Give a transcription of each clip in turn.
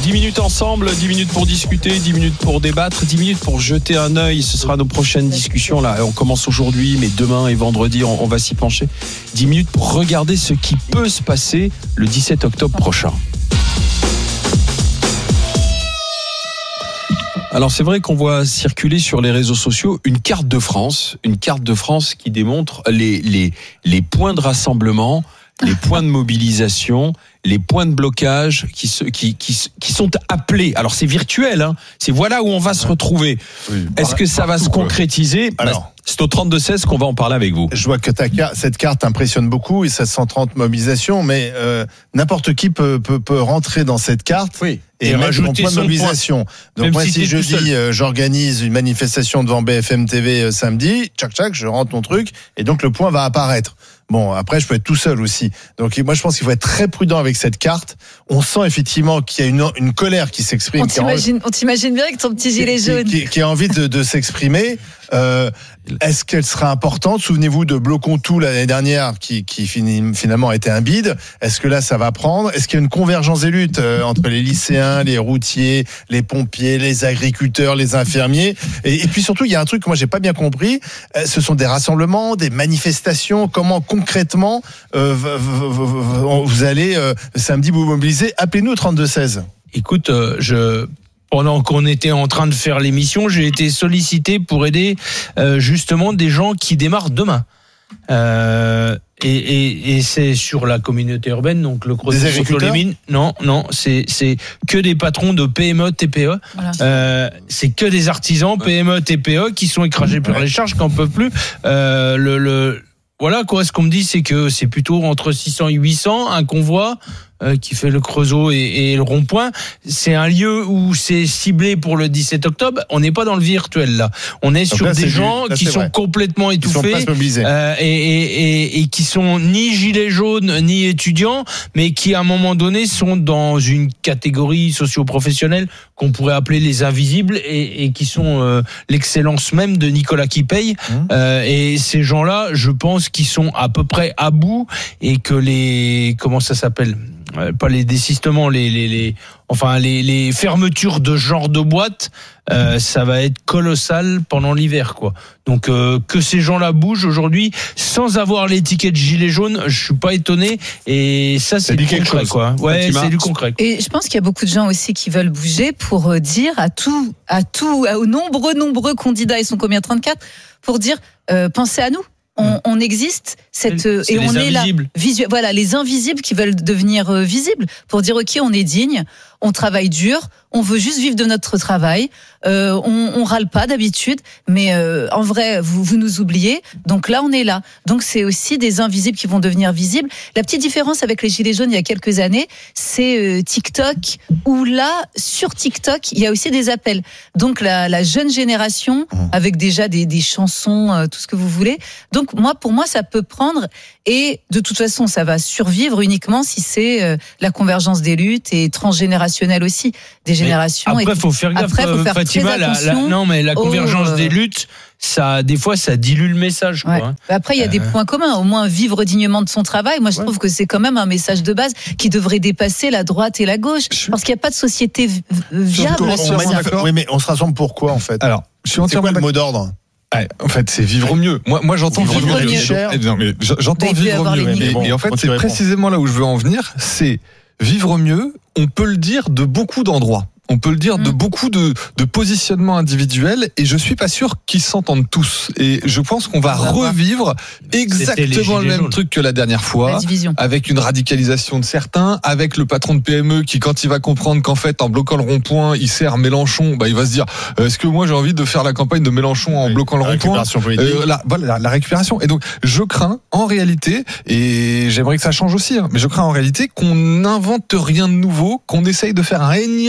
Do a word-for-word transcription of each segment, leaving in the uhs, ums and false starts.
dix minutes ensemble, dix minutes pour discuter, dix minutes pour débattre, dix minutes pour jeter un œil. Ce sera nos prochaines discussions. Là, on commence aujourd'hui, mais demain et vendredi, on, on va s'y pencher. dix minutes pour regarder ce qui peut se passer le dix-sept octobre prochain. Alors c'est vrai qu'on voit circuler sur les réseaux sociaux une carte de France, une carte de France qui démontre les, les, les points de rassemblement, les points de mobilisation, les points de blocage qui, se, qui, qui, qui sont appelés. Alors c'est virtuel, hein. C'est voilà où on va se retrouver. Oui, Est-ce que ça va se concrétiser ? Alors, c'est au trente-deux seize qu'on va en parler avec vous. Je vois que ta, cette carte impressionne beaucoup et sept cent trente mobilisations, mais euh, n'importe qui peut, peut, peut rentrer dans cette carte. Oui. Et, et mettre son point de mobilisation. Point. Donc même moi, si, si je dis, euh, j'organise une manifestation devant B F M T V euh, samedi, tchac tchac, je rentre mon truc, et donc le point va apparaître. Bon, après, je peux être tout seul aussi. Donc, moi, je pense qu'il faut être très prudent avec cette carte. On sent effectivement qu'il y a une, une colère qui s'exprime. On t'imagine, on t'imagine bien avec ton petit gilet qui, jaune. Qui, qui, qui a envie de, de s'exprimer. Euh, est-ce qu'elle sera importante ? Souvenez-vous de Bloquons tout l'année dernière, qui, qui finalement a été un bide. Est-ce que là, ça va prendre ? Est-ce qu'il y a une convergence des luttes euh, entre les lycéens, les routiers, les pompiers, les agriculteurs, les infirmiers ? et, et puis surtout, il y a un truc que moi, j'ai pas bien compris. Euh, ce sont des rassemblements, des manifestations. Comment concrètement euh, vous allez euh, samedi vous mobiliser ? Appelez-nous au trente-deux seize. Écoute, euh, je... pendant qu'on était en train de faire l'émission, j'ai été sollicité pour aider euh, justement des gens qui démarrent demain. Euh, et, et, et c'est sur la communauté urbaine, donc le Creusot sur les mines. Non, non, c'est c'est que des patrons de P M E, T P E. Voilà. Euh, c'est que des artisans P M E, T P E qui sont écrasés par les charges, qui n'en peuvent plus. Euh, le, le voilà quoi. Ce qu'on me dit, c'est que c'est plutôt entre six cents et huit cents un convoi. Euh, qui fait le Creusot et, et le rond-point. C'est un lieu où c'est ciblé pour le dix-sept octobre. On n'est pas dans le virtuel là. On est Donc sur là, des gens là, qui sont vrai. complètement étouffés euh, et, et, et, et qui sont ni gilets jaunes ni étudiants, mais qui à un moment donné sont dans une catégorie socio-professionnelle qu'on pourrait appeler les invisibles et, et qui sont euh, l'excellence même de Nicolas qui paye. Mmh. Euh, et ces gens-là, je pense qu'ils sont à peu près à bout et que les comment ça s'appelle pas les désistements, les, les, les, enfin les, les fermetures de genre de boîte, euh, ça va être colossal pendant l'hiver, quoi. Donc euh, que ces gens-là bougent aujourd'hui sans avoir l'étiquette gilet jaune, je suis pas étonné. Et ça, c'est, c'est du concret, chose. quoi. Ouais, c'est du concret. Et je pense qu'il y a beaucoup de gens aussi qui veulent bouger pour dire à tout, à tout, aux nombreux, nombreux candidats, ils sont combien, trente-quatre, pour dire euh, pensez à nous. On, on existe, cette, c'est et on est là. Visu, voilà, les invisibles qui veulent devenir euh, visibles pour dire ok, on est digne, on travaille dur, on veut juste vivre de notre travail, euh, on, on râle pas d'habitude, mais euh, en vrai, vous, vous nous oubliez. Donc là, on est là. Donc c'est aussi des invisibles qui vont devenir visibles. La petite différence avec les gilets jaunes il y a quelques années, c'est euh, TikTok, où là, sur TikTok, il y a aussi des appels. Donc la, la jeune génération, avec déjà des, des chansons, euh, tout ce que vous voulez. Donc moi, pour moi, ça peut prendre. Et de toute façon, ça va survivre uniquement si c'est euh, la convergence des luttes et transgénérationnelle aussi, des générations. Mais après, il faut faire gaffe, après, faut faire Fatima. La, la, non, mais la convergence oh, des luttes, ça, des fois, ça dilue le message. Ouais. Quoi, hein. Après, il y a euh... des points communs. Au moins, vivre dignement de son travail. Moi, je ouais. trouve que c'est quand même un message de base qui devrait dépasser la droite et la gauche, parce qu'il n'y a pas de société viable. Oui, mais on se rassemble pour quoi, en fait ? Alors, je suis entièrement. C'est quoi le mot d'ordre ? Ouais, en fait, c'est vivre mieux. Moi, moi, j'entends vivre, vivre mieux. mieux. Non, mais j'entends vivre mieux. Mais, bon, et en fait, c'est précisément là où je veux en venir. C'est vivre mieux. On peut le dire de beaucoup d'endroits. On peut le dire de beaucoup de, de positionnements individuels, et je suis pas sûr qu'ils s'entendent tous. Et je pense qu'on va revivre exactement le même jaunes. truc que la dernière fois, la avec une radicalisation de certains, avec le patron de P M E qui, quand il va comprendre qu'en fait, en bloquant le rond-point, il sert Mélenchon, bah il va se dire, est-ce que moi j'ai envie de faire la campagne de Mélenchon en oui, bloquant le rond-point ? euh, la, voilà, la, la récupération. Et donc, je crains en réalité, et j'aimerais que ça change aussi, hein, mais je crains en réalité qu'on n'invente rien de nouveau, qu'on essaye de faire un énième remake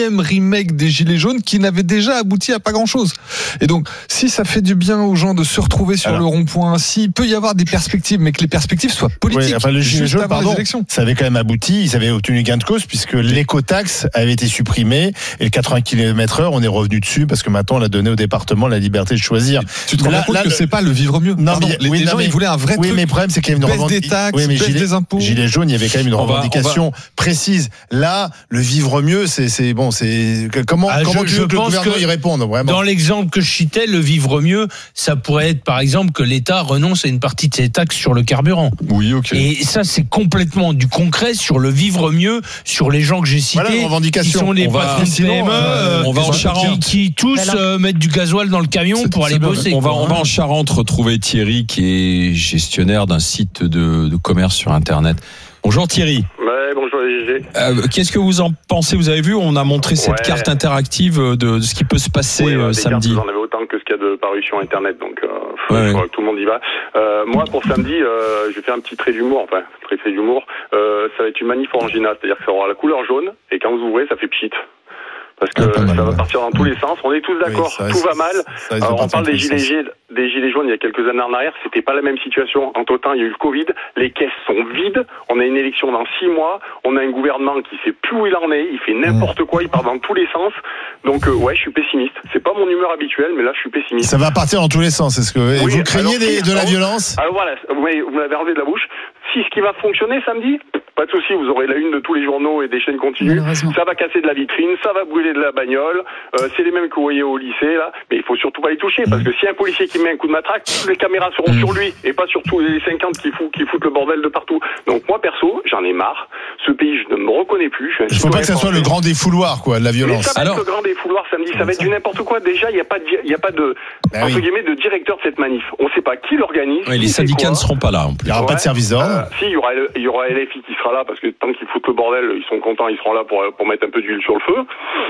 remake des Gilets jaunes qui n'avait déjà abouti à pas grand-chose. Et donc, si ça fait du bien aux gens de se retrouver sur Alors, le rond-point, s'il peut y avoir des perspectives, mais que les perspectives soient politiques. Oui, enfin, le Gilet jaune, pardon, ça avait quand même abouti, ils avaient obtenu gain de cause puisque l'écotaxe avait été supprimée et le quatre-vingts kilomètres heure, on est revenu dessus parce que maintenant on a donné au département la liberté de choisir. Tu te rends compte là, que le... c'est pas le vivre mieux. Non, Pardon, mais, les, oui, les non, gens mais, ils voulaient un vrai oui, truc. mais le problème c'est qu'il y avait une baisse revendication des taxes, oui, mais baisse gilet, des impôts. Gilet jaune, il y avait quand même une on revendication va, va... précise. Là, le vivre mieux, c'est, c'est bon, c'est comment ah, comment je, tu veux je que le gouvernement y réponde vraiment. Dans l'exemple que je citais, le vivre mieux, ça pourrait être par exemple que l'État renonce à une partie de ses taxes sur le carburant. Oui, ok. Et ça, c'est complètement du concret sur le vivre mieux, sur les gens que j'ai cités, voilà, revendication. qui sont les patrons de P M E, euh, on va en Charente, qui, qui tous euh, mettent du gasoil dans le camion c'est, pour aller bosser. On va, on va en Charente retrouver Thierry, qui est gestionnaire d'un site de, de commerce sur Internet. Bonjour Thierry. Ouais, bonjour G G. Euh, qu'est-ce que vous en pensez ? Vous avez vu, on a montré cette ouais. carte interactive de, de ce qui peut se passer oui, euh, samedi. Cartes, vous en avez autant que ce qu'il y a de paru sur Internet, donc euh, faut, ouais. faut que tout le monde y va. Euh, moi, pour samedi, euh, je vais faire un petit trait d'humour, enfin, très trait d'humour. Euh, ça va être une manif orangina, c'est-à-dire que ça aura la couleur jaune, et quand vous ouvrez, ça fait pchit. Parce que ah, mal, ça va ouais. partir dans tous les sens. On est tous d'accord, oui, tout va mal. Ça, Alors, on parle des gilets, des gilets jaunes il y a quelques années en arrière, c'était pas la même situation. En tout temps, il y a eu le Covid, les caisses sont vides, on a une élection dans six mois, on a un gouvernement qui sait plus où il en est, il fait n'importe quoi, il part dans tous les sens. Donc euh, ouais, je suis pessimiste. C'est pas mon humeur habituelle, mais là je suis pessimiste. Ça va partir dans tous les sens, est-ce que oui, vous craignez alors, des, de la alors, violence ? Alors voilà, vous m'avez enlevé de la bouche. Si ce qui va fonctionner samedi, pas de souci, vous aurez la une de tous les journaux et des chaînes continues. Ça va casser de la vitrine, ça va brûler de la bagnole. Euh, c'est les mêmes que vous voyez au lycée là, mais il faut surtout pas les toucher parce que si un policier qui met un coup de matraque, toutes les caméras seront mmh. sur lui et pas sur tous les cinquante qui foutent, qui foutent le bordel de partout. Donc moi perso, j'en ai marre. Ce pays, je ne me reconnais plus. Il faut pas que ça soit le grand défouloir quoi, de la violence. Mais ça va Alors... être le grand défouloir samedi. Ça va être du n'importe quoi. Déjà, il y a pas, il y a pas de bah entre oui. guillemets de directeur de cette manif. On sait pas qui l'organise. Ouais, les syndicats ne seront pas là. En plus. Il y aura ouais. pas de service d'ordre. Euh, si, il y aura, il y aura L F I qui sera là parce que tant qu'ils foutent le bordel, ils sont contents, ils seront là pour pour mettre un peu d'huile sur le feu.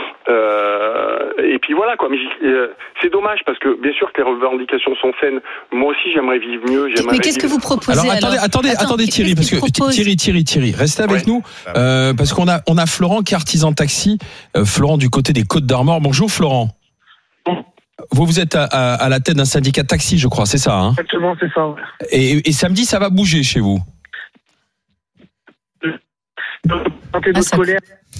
Euh, et puis voilà quoi. Mais euh, c'est dommage parce que bien sûr que les revendications sont saines. Moi aussi, j'aimerais vivre mieux. J'aimerais mais qu'est-ce vivre... que vous proposez alors, attendez, alors attendez, Attends, attendez Thierry, parce que propose... Thierry, Thierry, Thierry, restez avec ouais. nous euh, parce qu'on a on a Florent qui est artisan taxi. Euh, Florent du côté des Côtes d'Armor. Bonjour Florent. Vous, vous êtes à, à, à la tête d'un syndicat taxi, je crois, c'est ça hein ? Exactement, c'est ça. Ouais. Et, et samedi, ça va bouger chez vous ? Ah, ça... colère.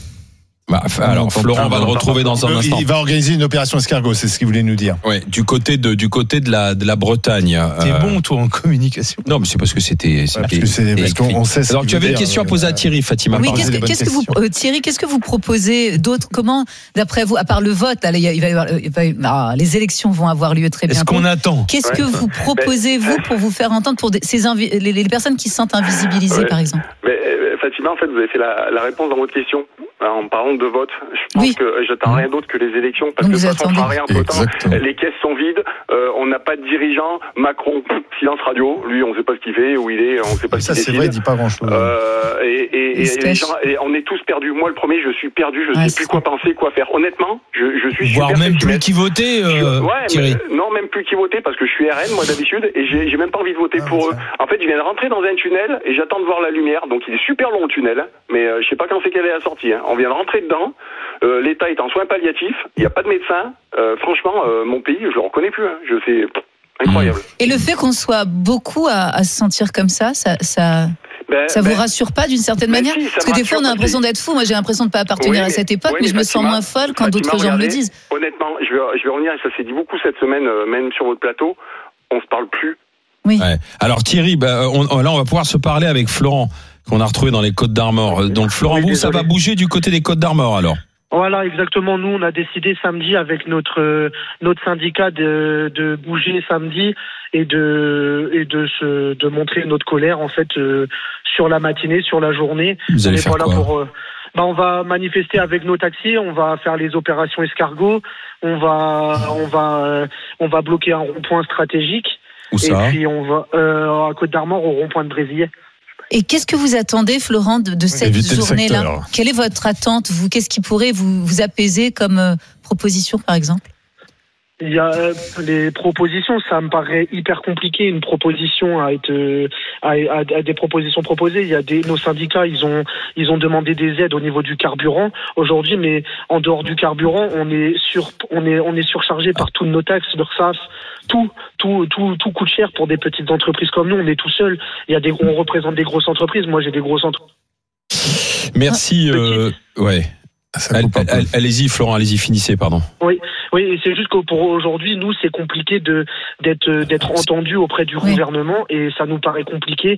Bah, alors Florent va le retrouver dans un instant. Il va organiser une opération escargot, c'est ce qu'il voulait nous dire. Ouais, du côté de du côté de la de la Bretagne. T'es euh... bon toi en communication. Non, mais c'est parce que c'était. Ouais, parce que c'est parce qu'on sait. Ce alors tu avais une question à poser à Thierry, Fatima. Oui, qu'est-ce que, qu'est-ce que vous euh, Thierry, qu'est-ce que vous proposez d'autre ? Comment, d'après vous, à part le vote, là, il va y avoir, il va y avoir, ah, les élections vont avoir lieu très bientôt. Est-ce qu'on attend ? Qu'est-ce ouais. que vous proposez vous pour vous faire entendre pour des, ces invi- les, les personnes qui se sentent invisibilisées, ouais. par exemple ? Mais euh, Fatima, en fait, vous avez fait la, la réponse dans votre question. En parlant de vote, je pense oui. que j'attends rien d'autre que les élections parce Donc que de toute façon, on fera rien entre temps. Les caisses sont vides, euh, on n'a pas de dirigeant. Macron, silence radio. Lui, on ne sait pas ce qu'il fait, où il est, on ne sait pas ce qu'il décide. Ça, c'est vrai, il dit pas grand-chose. Euh, et, et, et, les gens, et on est tous perdus. Moi, le premier, je suis perdu. Je ne ah, sais plus quoi penser, quoi faire. Honnêtement, je, je suis Voire super même plus qui voter, euh, ouais, Thierry. Mais, non, même plus qui voter parce que je suis R N, moi d'habitude, et j'ai, j'ai même pas envie de voter ah, pour eux. En fait, je viens de rentrer dans un tunnel et j'attends de voir la lumière. Donc, il est super long le tunnel, mais euh, je sais pas quand c'est qu'elle est à la sortie. Hein. On vient de rentrer dedans. Euh, L'État est en soins palliatifs, il n'y a pas de médecin. Euh, franchement, euh, mon pays, je le reconnais plus. Hein. Je sais, incroyable. Et le fait qu'on soit beaucoup à, à se sentir comme ça, ça, ça, ben, ça ben, vous rassure pas d'une certaine ben manière si, parce que des fois, on a l'impression d'être fou. Moi, j'ai l'impression de pas appartenir oui, à cette époque, oui, mais, mais je me sens moins folle quand d'autres gens me le disent. Honnêtement, je vais, je vais revenir. Ça s'est dit beaucoup cette semaine, euh, même sur votre plateau. On se parle plus. Oui. Ouais. Alors Thierry, bah, on, là, on va pouvoir se parler avec Florent qu'on a retrouvé dans les Côtes d'Armor. Donc Florent, oui, vous, désolé. Ça va bouger du côté des Côtes d'Armor alors ? Voilà, exactement. Nous, on a décidé samedi avec notre euh, notre syndicat de, de bouger samedi et de et de se de montrer notre colère en fait euh, sur la matinée, sur la journée. Vous allez on faire voilà quoi pour, euh, bah, on va manifester avec nos taxis, on va faire les opérations escargot, on va on va euh, on va bloquer un rond-point stratégique. Où ça ? Et puis on va euh, à Côte d'Armor au rond-point de Brésillet. Et qu'est-ce que vous attendez, Florent, de, de cette journée-là ? Quelle est votre attente, vous ? Qu'est-ce qui pourrait vous, vous apaiser comme euh, proposition, par exemple ? Il y a euh, les propositions, ça me paraît hyper compliqué, une proposition à être euh, à, à, à des propositions proposées. Il y a des nos syndicats, ils ont ils ont demandé des aides au niveau du carburant aujourd'hui, mais en dehors du carburant, on est sur on est on est surchargé par toutes nos taxes, l'URSSAF, tout tout tout tout coûte cher pour des petites entreprises comme nous. On est tout seul. Il y a des on représente des grosses entreprises. Moi, j'ai des grosses entreprises. Merci. Euh, ouais. Allez-y, Florent, allez-y, finissez, pardon. Oui, oui, et c'est juste que pour aujourd'hui, nous, c'est compliqué de d'être d'être entendu auprès du oui. gouvernement, et ça nous paraît compliqué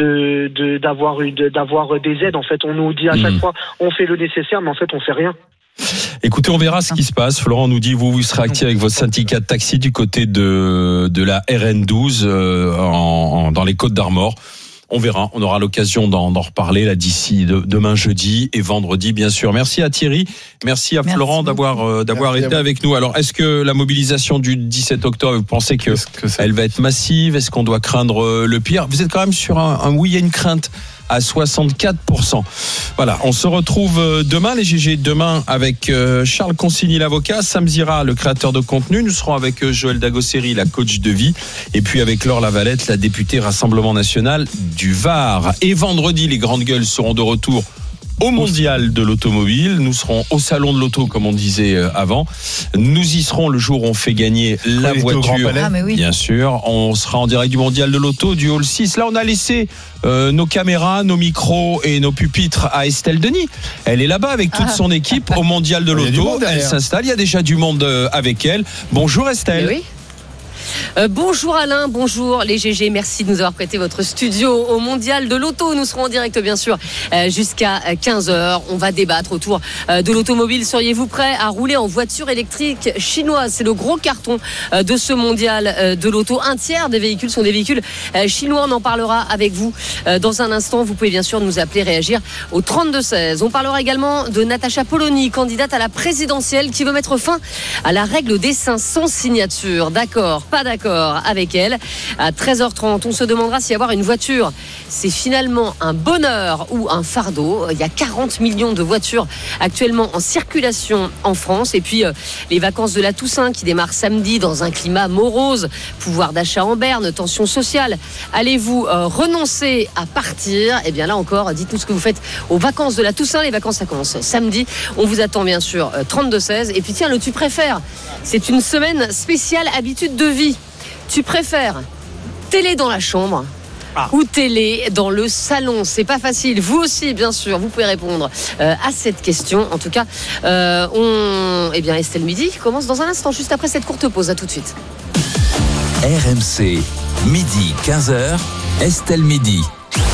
de de d'avoir de, d'avoir des aides. En fait, on nous dit à chaque mmh. fois, on fait le nécessaire, mais en fait, on fait rien. Écoutez, on verra ce qui se passe. Florent nous dit, vous, vous serez actif avec votre syndicat de taxi du côté de de la R N douze euh, en, en, dans les Côtes d'Armor. On verra, on aura l'occasion d'en, d'en reparler là d'ici de, demain jeudi et vendredi bien sûr. Merci à Thierry, merci à merci Florent beaucoup. d'avoir euh, d'avoir merci été avec nous. Alors, est-ce que la mobilisation du dix-sept octobre, vous pensez que, que elle va être massive? Est-ce qu'on doit craindre le pire? Vous êtes quand même sur un, un oui, il y a une crainte à soixante-quatre pour cent. Voilà, on se retrouve demain, les G G, demain avec Charles Consigny, l'avocat, Sam Zira, le créateur de contenu. Nous serons avec Joël Dagosseri, la coach de vie, et puis avec Laure Lavalette, la députée Rassemblement National du Var. Et vendredi, les grandes gueules seront de retour au Mondial de l'automobile. Nous serons au Salon de l'Auto, comme on disait avant. Nous y serons le jour où on fait gagner la voiture. Ah, mais oui. Bien sûr. On sera en direct du Mondial de l'Auto, du Hall six. Là, on a laissé euh, nos caméras, nos micros et nos pupitres à Estelle Denis. Elle est là-bas avec toute ah. son équipe au Mondial de l'Auto. Elle s'installe. Il y a déjà du monde avec elle. Bonjour Estelle. Oui. Euh, bonjour Alain, bonjour les G G, merci de nous avoir prêté votre studio au Mondial de l'Auto. Nous serons en direct bien sûr euh, jusqu'à quinze heures. On va débattre autour euh, de l'automobile. Seriez-vous prêt à rouler en voiture électrique chinoise? C'est le gros carton euh, de ce Mondial euh, de l'Auto. Un tiers des véhicules sont des véhicules euh, chinois. On en parlera avec vous euh, dans un instant. Vous pouvez bien sûr nous appeler, réagir au trente-deux seize. On parlera également de Natacha Polony, candidate à la présidentielle, qui veut mettre fin à la règle des cinq cents signatures. D'accord, pas d'accord avec elle. À treize heures trente, on se demandera si avoir une voiture, c'est finalement un bonheur ou un fardeau. Il y a quarante millions de voitures actuellement en circulation en France. Et puis, euh, les vacances de la Toussaint qui démarrent samedi dans un climat morose. Pouvoir d'achat en berne, tension sociale. Allez-vous euh, renoncer à partir? Eh bien là encore, dites-nous ce que vous faites aux vacances de la Toussaint. Les vacances, ça commence samedi. On vous attend bien sûr euh, trente-deux seize. Et puis tiens, le tu préfères, c'est une semaine spéciale habitude de vie. Tu préfères télé dans la chambre ah. ou télé dans le salon? C'est pas facile. Vous aussi, bien sûr, vous pouvez répondre euh, à cette question. En tout cas, euh, on... eh bien, Estelle Midi commence dans un instant, juste après cette courte pause. À tout de suite. R M C, midi quinze heures, Estelle Midi.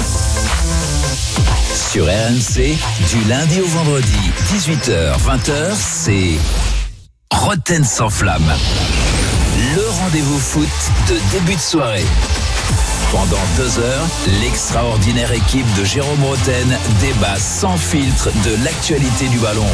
Sur R M C, du lundi au vendredi, dix-huit heures vingt heures, c'est Roten sans flamme. Le rendez-vous foot de début de soirée. Pendant deux heures, l'extraordinaire équipe de Jérôme Roten débat sans filtre de l'actualité du ballon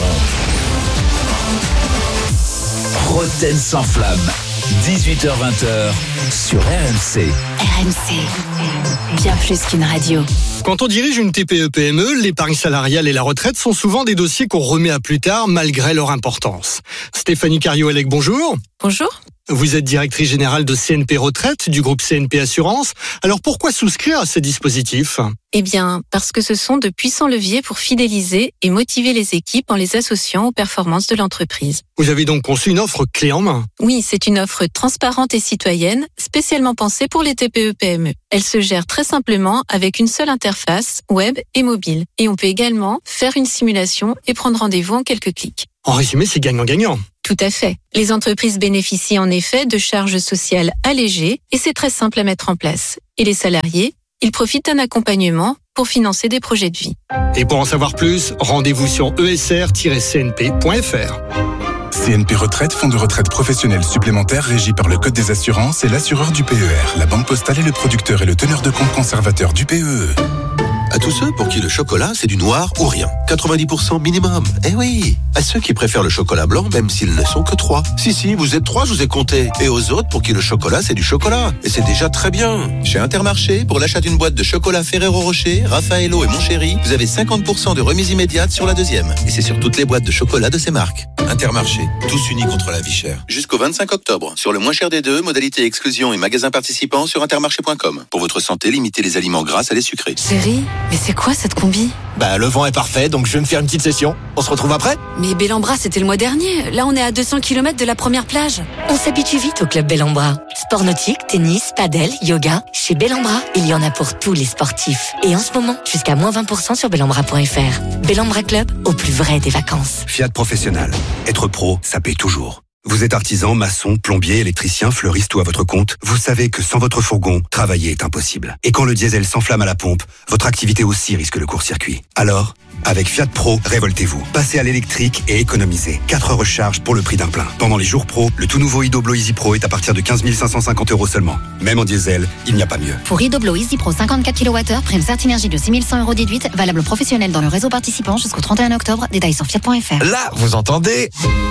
rond. Roten sans flamme, dix-huit heures vingt sur R M C. R M C, bien plus qu'une radio. Quand on dirige une T P E P M E, l'épargne salariale et la retraite sont souvent des dossiers qu'on remet à plus tard malgré leur importance. Stéphanie Cario-Elec, bonjour. Bonjour. Vous êtes directrice générale de C N P Retraite du groupe C N P Assurance. Alors pourquoi souscrire à ces dispositifs ? Eh bien, parce que ce sont de puissants leviers pour fidéliser et motiver les équipes en les associant aux performances de l'entreprise. Vous avez donc conçu une offre clé en main ? Oui, c'est une offre transparente et citoyenne, spécialement pensée pour les T P E P M E. Elle se gère très simplement avec une seule interface, web et mobile. Et on peut également faire une simulation et prendre rendez-vous en quelques clics. En résumé, c'est gagnant-gagnant. Tout à fait. Les entreprises bénéficient en effet de charges sociales allégées et c'est très simple à mettre en place. Et les salariés, ils profitent d'un accompagnement pour financer des projets de vie. Et pour en savoir plus, rendez-vous sur e s r tiret c n p point f r. C N P Retraite, fonds de retraite professionnel supplémentaire régi par le Code des assurances et l'assureur du P E R. La Banque Postale est le producteur et le teneur de compte conservateur du P E E. À tous ceux pour qui le chocolat, c'est du noir ou rien. quatre-vingt-dix pour cent minimum. Eh oui. À ceux qui préfèrent le chocolat blanc, même s'ils ne sont que trois. Si, si, vous êtes trois, je vous ai compté. Et aux autres pour qui le chocolat, c'est du chocolat. Et c'est déjà très bien. Chez Intermarché, pour l'achat d'une boîte de chocolat Ferrero Rocher, Raffaello et Mon Chéri, vous avez cinquante pour cent de remise immédiate sur la deuxième. Et c'est sur toutes les boîtes de chocolat de ces marques. Intermarché, tous unis contre la vie chère. Jusqu'au vingt-cinq octobre, sur le moins cher des deux, modalité exclusion et magasins participants sur intermarché point com. Pour votre santé, limitez les aliments gras à les sucrés. Chérie, mais c'est quoi cette combi? Bah, le vent est parfait, donc je vais me faire une petite session. On se retrouve après? Mais Bellambra, c'était le mois dernier. Là, on est à deux cents kilomètres de la première plage. On s'habitue vite au club Bellambra. Sport nautique, tennis, padel, yoga. Chez Bellambra, il y en a pour tous les sportifs. Et en ce moment, jusqu'à moins vingt pour cent sur bellambra point f r. Bellambra Club, au plus vrai des vacances. Fiat Professionnel. Être pro, ça paye toujours. Vous êtes artisan, maçon, plombier, électricien, fleuriste ou à votre compte, vous savez que sans votre fourgon, travailler est impossible. Et quand le diesel s'enflamme à la pompe, votre activité aussi risque le court-circuit. Alors, avec Fiat Pro, révoltez-vous. Passez à l'électrique et économisez. quatre recharges pour le prix d'un plein. Pendant les jours pro, le tout nouveau Idoblo Easy Pro est à partir de quinze mille cinq cent cinquante euros seulement. Même en diesel, il n'y a pas mieux. Pour Idoblo Easy Pro cinquante-quatre kilowattheures, prime Certinergie de six mille cent euros déduite, valable professionnel dans le réseau participant jusqu'au trente et un octobre. Détails sur fiat point f r. Là, vous entendez ?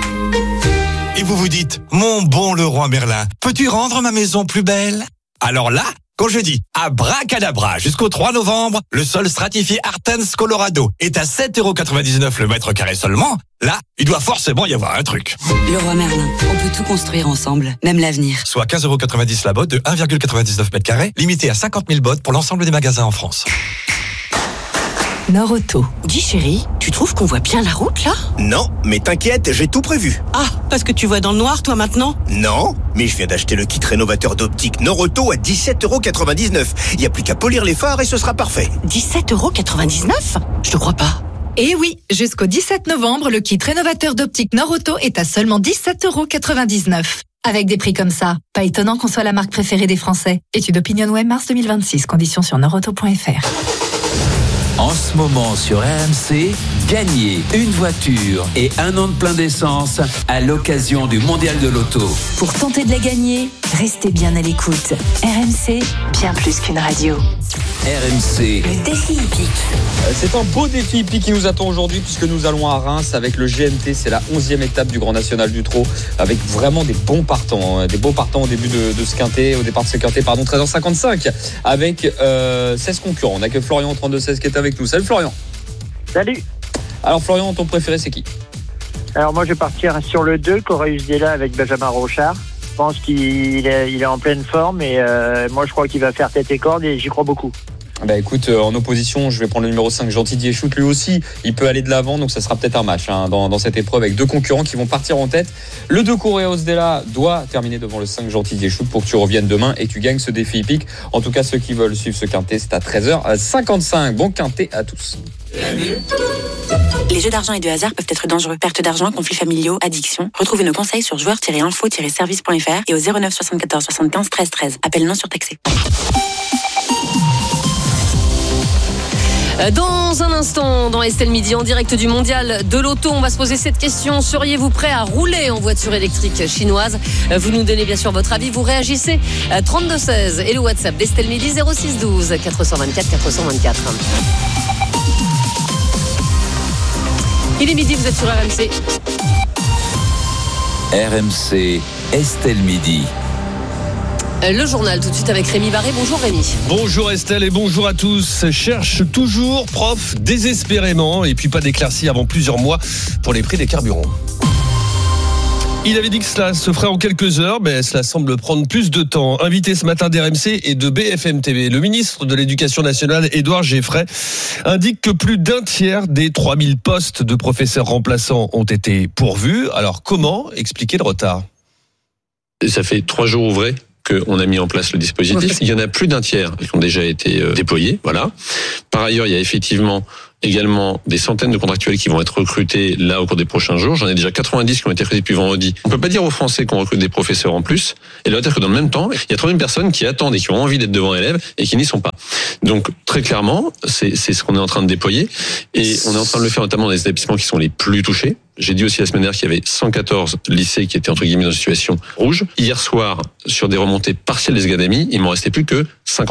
Et vous vous dites, mon bon Leroy Merlin, peux-tu rendre ma maison plus belle? Alors là, quand je dis abracadabra jusqu'au trois novembre, le sol stratifié Artens Colorado est à sept euros quatre-vingt-dix-neuf le mètre carré seulement. Là, il doit forcément y avoir un truc. Leroy Merlin, on peut tout construire ensemble, même l'avenir. Soit quinze euros quatre-vingt-dix la botte de un virgule quatre-vingt-dix-neuf mètres carrés, limité à cinquante mille bottes pour l'ensemble des magasins en France. Nord-Auto. Dis chérie, tu trouves qu'on voit bien la route là? Non, mais t'inquiète, j'ai tout prévu. Ah, parce que tu vois dans le noir toi maintenant? Non, mais je viens d'acheter le kit rénovateur d'optique Nord-Auto à dix-sept euros quatre-vingt-dix-neuf. Il n'y a plus qu'à polir les phares et ce sera parfait. dix-sept euros quatre-vingt-dix-neuf? Je te crois pas. Et oui, jusqu'au dix-sept novembre, le kit rénovateur d'optique Nord-Auto est à seulement dix-sept euros quatre-vingt-dix-neuf. Avec des prix comme ça, pas étonnant qu'on soit la marque préférée des Français. Étude Opinion Web mars deux mille vingt-six, conditions sur nordauto point f r. En ce moment sur R M C, gagnez une voiture et un an de plein d'essence à l'occasion du Mondial de l'Auto. Pour tenter de la gagner, restez bien à l'écoute. R M C, bien plus qu'une radio. R M C. Le défi hippique. C'est un beau défi hippique qui nous attend aujourd'hui puisque nous allons à Reims avec le G M T. C'est la onzième étape du Grand National du Trot avec vraiment des bons partants. Des beaux partants au début de, de ce quintet, au départ de ce quintet, pardon, treize heures cinquante-cinq avec euh, seize concurrents. On n'a que Florian trente-deux seize qui est avec nous. Salut Florian. Salut. Alors Florian, ton préféré c'est qui? Alors moi je vais partir sur le deux, Coréus Della avec Benjamin Rochard. Je pense qu'il est, il est en pleine forme et euh, moi je crois qu'il va faire tête et corde et j'y crois beaucoup. Bah écoute, euh, en opposition, je vais prendre le numéro cinq, Gentil Diéchout. Lui aussi, il peut aller de l'avant, donc ça sera peut-être un match hein, dans, dans cette épreuve avec deux concurrents qui vont partir en tête. Le deux Coréus Della doit terminer devant le cinq, Gentil Diéchout pour que tu reviennes demain et que tu gagnes ce défi hippique. En tout cas, ceux qui veulent suivre ce quintet, c'est à treize heures cinquante-cinq. Bon quintet à tous. Les jeux d'argent et de hasard peuvent être dangereux. Perte d'argent, conflits familiaux, addiction. Retrouvez nos conseils sur joueurs tiret info tiret service point f r et au zéro neuf soixante-quatorze soixante-quinze treize treize. Appel non surtaxé. Dans un instant, dans Estelle Midi, en direct du Mondial de l'Auto, on va se poser cette question. Seriez-vous prêt à rouler en voiture électrique chinoise? Vous nous donnez bien sûr votre avis, vous réagissez trente-deux seize et le WhatsApp d'Estelle Midi zéro six douze quatre cent vingt-quatre quatre cent vingt-quatre. Il est midi, vous êtes sur R M C. R M C, Estelle Midi. Le journal tout de suite avec Rémi Barré. Bonjour Rémi. Bonjour Estelle et bonjour à tous. Cherche toujours prof désespérément et puis pas d'éclaircie avant plusieurs mois pour les prix des carburants. Il avait dit que cela se ferait en quelques heures, mais cela semble prendre plus de temps. Invité ce matin d'R M C et de B F M T V, le ministre de l'Éducation nationale, Édouard Geoffray, indique que plus d'un tiers des trois mille postes de professeurs remplaçants ont été pourvus. Alors comment expliquer le retard? Ça fait trois jours ouvrés qu'on a mis en place le dispositif. Il y en a plus d'un tiers qui ont déjà été déployés. Voilà. Par ailleurs, il y a effectivement également des centaines de contractuels qui vont être recrutés là au cours des prochains jours. J'en ai déjà quatre-vingt-dix qui ont été recrutés depuis vendredi. On peut pas dire aux Français qu'on recrute des professeurs en plus. Et le dire que dans le même temps, il y a trois mille personnes qui attendent et qui ont envie d'être devant élèves et qui n'y sont pas. Donc très clairement, c'est, c'est ce qu'on est en train de déployer. Et on est en train de le faire notamment dans les établissements qui sont les plus touchés. J'ai dit aussi la semaine dernière qu'il y avait cent quatorze lycées qui étaient entre guillemets dans une situation rouge. Hier soir, sur des remontées partielles des académies, il m'en restait plus que cinquante.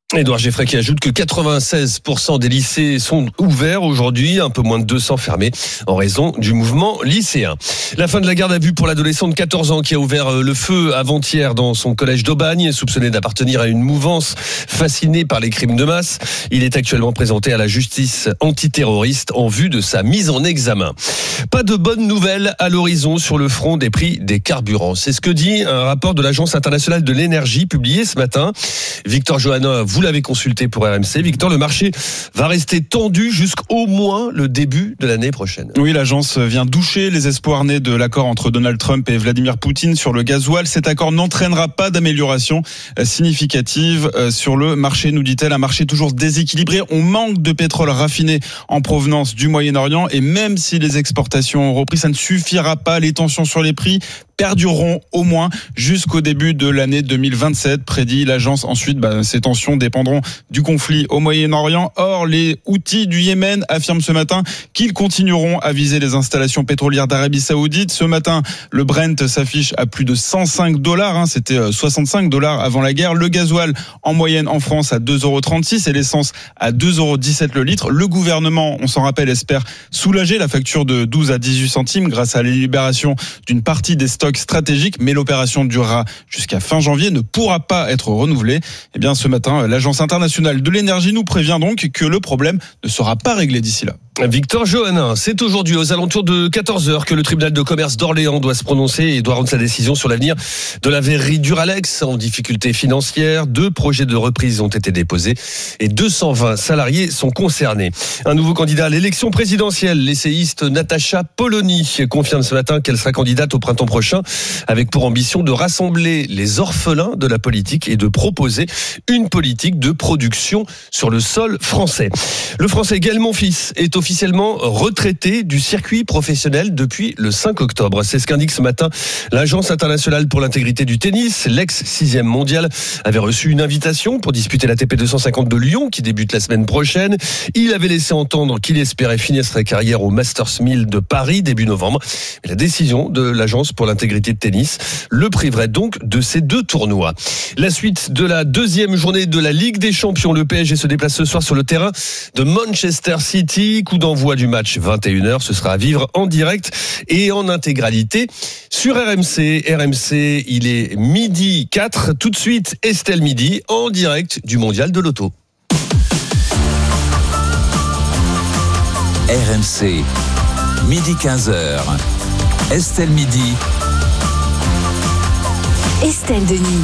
Édouard Geffray qui ajoute que quatre-vingt-seize pour cent des lycées sont ouverts aujourd'hui, un peu moins de deux cents fermés en raison du mouvement lycéen. La fin de la garde à vue pour l'adolescent de quatorze ans qui a ouvert le feu avant-hier dans son collège d'Aubagne, soupçonné d'appartenir à une mouvance fascinée par les crimes de masse. Il est actuellement présenté à la justice antiterroriste en vue de sa mise en examen. Pas de bonnes nouvelles à l'horizon sur le front des prix des carburants. C'est ce que dit un rapport de l'Agence internationale de l'énergie publié ce matin. Victor Johannin, vous l'avez consulté pour R M C. Victor, le marché va rester tendu jusqu'au moins le début de l'année prochaine. Oui, l'agence vient doucher les espoirs nés de l'accord entre Donald Trump et Vladimir Poutine sur le gasoil. Cet accord n'entraînera pas d'amélioration significative sur le marché, nous dit-elle. Un marché toujours déséquilibré. On manque de pétrole raffiné en provenance du Moyen-Orient et même si les exportations ont repris, ça ne suffira pas. Les tensions sur les prix perdureront au moins jusqu'au début de l'année deux mille vingt-sept, prédit l'agence. Ensuite, bah, ces tensions dépendront du conflit au Moyen-Orient. Or, les Houthis du Yémen affirment ce matin qu'ils continueront à viser les installations pétrolières d'Arabie Saoudite. Ce matin, le Brent s'affiche à plus de cent cinq dollars. Hein, c'était soixante-cinq dollars avant la guerre. Le gasoil en moyenne en France à deux euros trente-six et l'essence à deux euros dix-sept le litre. Le gouvernement, on s'en rappelle, espère soulager la facture de douze à dix-huit centimes grâce à la libération d'une partie des stocks stratégique, mais l'opération durera jusqu'à fin janvier, ne pourra pas être renouvelée. Eh bien, ce matin, l'Agence internationale de l'énergie nous prévient donc que le problème ne sera pas réglé d'ici là. Victor Johannin, c'est aujourd'hui aux alentours de quatorze heures que le tribunal de commerce d'Orléans doit se prononcer et doit rendre sa décision sur l'avenir de la verrerie Duralex en difficulté financière. Deux projets de reprise ont été déposés et deux cent vingt salariés sont concernés. Un nouveau candidat à l'élection présidentielle, l'essayiste Natacha Polony, confirme ce matin qu'elle sera candidate au printemps prochain avec pour ambition de rassembler les orphelins de la politique et de proposer une politique de production sur le sol français. Le français Gaël Monfils est officiellement retraité du circuit professionnel depuis le cinq octobre. C'est ce qu'indique ce matin l'Agence internationale pour l'intégrité du tennis. L'ex-sixième mondial avait reçu une invitation pour disputer l'A T P deux cent cinquante de Lyon qui débute la semaine prochaine. Il avait laissé entendre qu'il espérait finir sa carrière au Masters mille de Paris début novembre. Mais la décision de l'Agence pour l'intégrité de tennis le priverait donc de ces deux tournois. La suite de la deuxième journée de la Ligue des Champions. Le P S G se déplace ce soir sur le terrain de Manchester City. Coup d'envoi du match vingt et une heures. Ce sera à vivre en direct et en intégralité sur R M C. R M C, il est midi quatre. Tout de suite, Estelle Midi en direct du Mondial de l'Auto. R M C, midi quinze heures. Estelle Midi. Estelle Denis.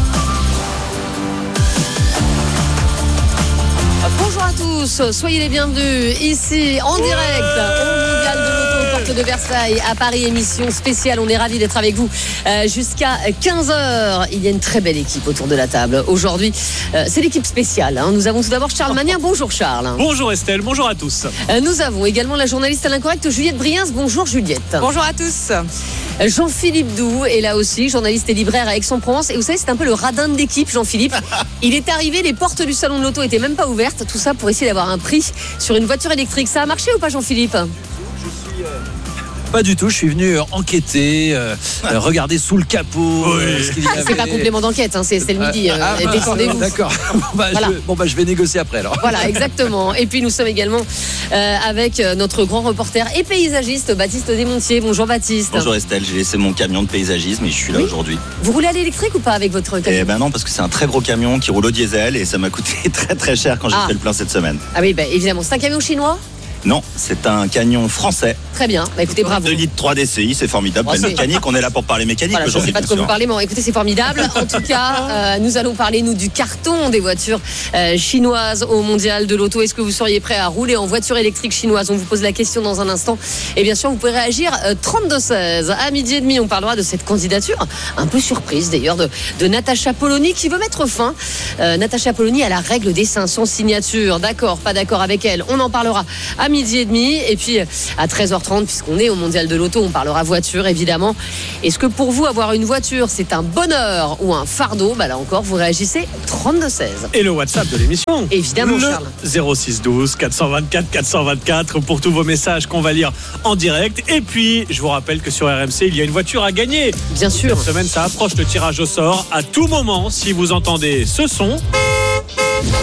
Bonjour à tous, soyez les bienvenus ici en direct au Mondial de l'Auto, porte de Versailles à Paris, émission spéciale. On est ravis d'être avec vous euh, jusqu'à quinze heures. Il y a une très belle équipe autour de la table. Aujourd'hui, euh, c'est l'équipe spéciale. Hein. Nous avons tout d'abord Charles Magnien. Bonjour Charles. Bonjour Estelle, bonjour à tous. Euh, nous avons également la journaliste à l'incorrect Juliette Briens. Bonjour Juliette. Bonjour à tous. Jean-Philippe Doux est là aussi, journaliste et libraire à Aix-en-Provence. Et vous savez, c'est un peu le radin de l'équipe, Jean-Philippe. Il est arrivé, les portes du salon de l'auto étaient même pas ouvertes. Tout ça pour essayer d'avoir un prix sur une voiture électrique. Ça a marché ou pas, Jean-Philippe ? Je suis... Euh... Pas du tout, je suis venu enquêter, euh, euh, regarder sous le capot. Oui. Euh, ce qu'il y avait. C'est pas complément d'enquête, hein, c'est, c'est le midi. Euh, ah, bah, défendez-vous. D'accord. Bah, voilà. je, bon, bah, je vais négocier après alors. Voilà, exactement. Et puis nous sommes également euh, avec notre grand reporter et paysagiste Baptiste Desmontiers. Bonjour Baptiste. Bonjour Estelle, j'ai laissé mon camion de paysagisme et je suis là oui. aujourd'hui. Vous roulez à l'électrique ou pas avec votre camion ? Eh ben non, parce que c'est un très gros camion qui roule au diesel et ça m'a coûté très très cher quand j'ai ah. fait le plein cette semaine. Ah oui, bah, évidemment. C'est un camion chinois ? Non, c'est un camion français. Très bien, bah, écoutez, bravo. deux litres trois D C I, c'est formidable. Pleine mécanique, on est là pour parler mécanique voilà, aujourd'hui. Je ne sais pas de quoi vous parlez, mais écoutez, c'est formidable. En tout cas, euh, nous allons parler, nous, du carton des voitures euh, chinoises au Mondial de l'Auto. Est-ce que vous seriez prêt à rouler en voiture électrique chinoise ? On vous pose la question dans un instant. Et bien sûr, vous pouvez réagir euh, trente-deux seize. À midi et demi, on parlera de cette candidature, un peu surprise d'ailleurs, de, de Natacha Polony qui veut mettre fin, euh, Natacha Polony, à la règle des cinq cents signatures. D'accord, pas d'accord avec elle. On en parlera à midi et demi. Et puis à treize heures trente, puisqu'on est au Mondial de l'Auto, on parlera voiture évidemment. Est-ce que pour vous, avoir une voiture, c'est un bonheur ou un fardeau ? Bah là encore, vous réagissez trente-deux seize. Et le WhatsApp de l'émission ? Évidemment, le Charles. zéro six douze quatre cent vingt-quatre quatre cent vingt-quatre pour tous vos messages qu'on va lire en direct. Et puis, je vous rappelle que sur R M C, il y a une voiture à gagner. Bien sûr. Cette semaine, ça approche le tirage au sort. À tout moment, si vous entendez ce son...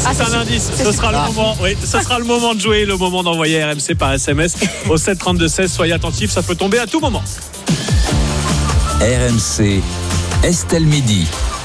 Ah, c'est un indice. Ce sera le moment. Oui, ce sera le moment de jouer, le moment d'envoyer R M C par S M S au sept trente-deux seize. Soyez attentifs, ça peut tomber à tout moment. R M C, Estelle Midi.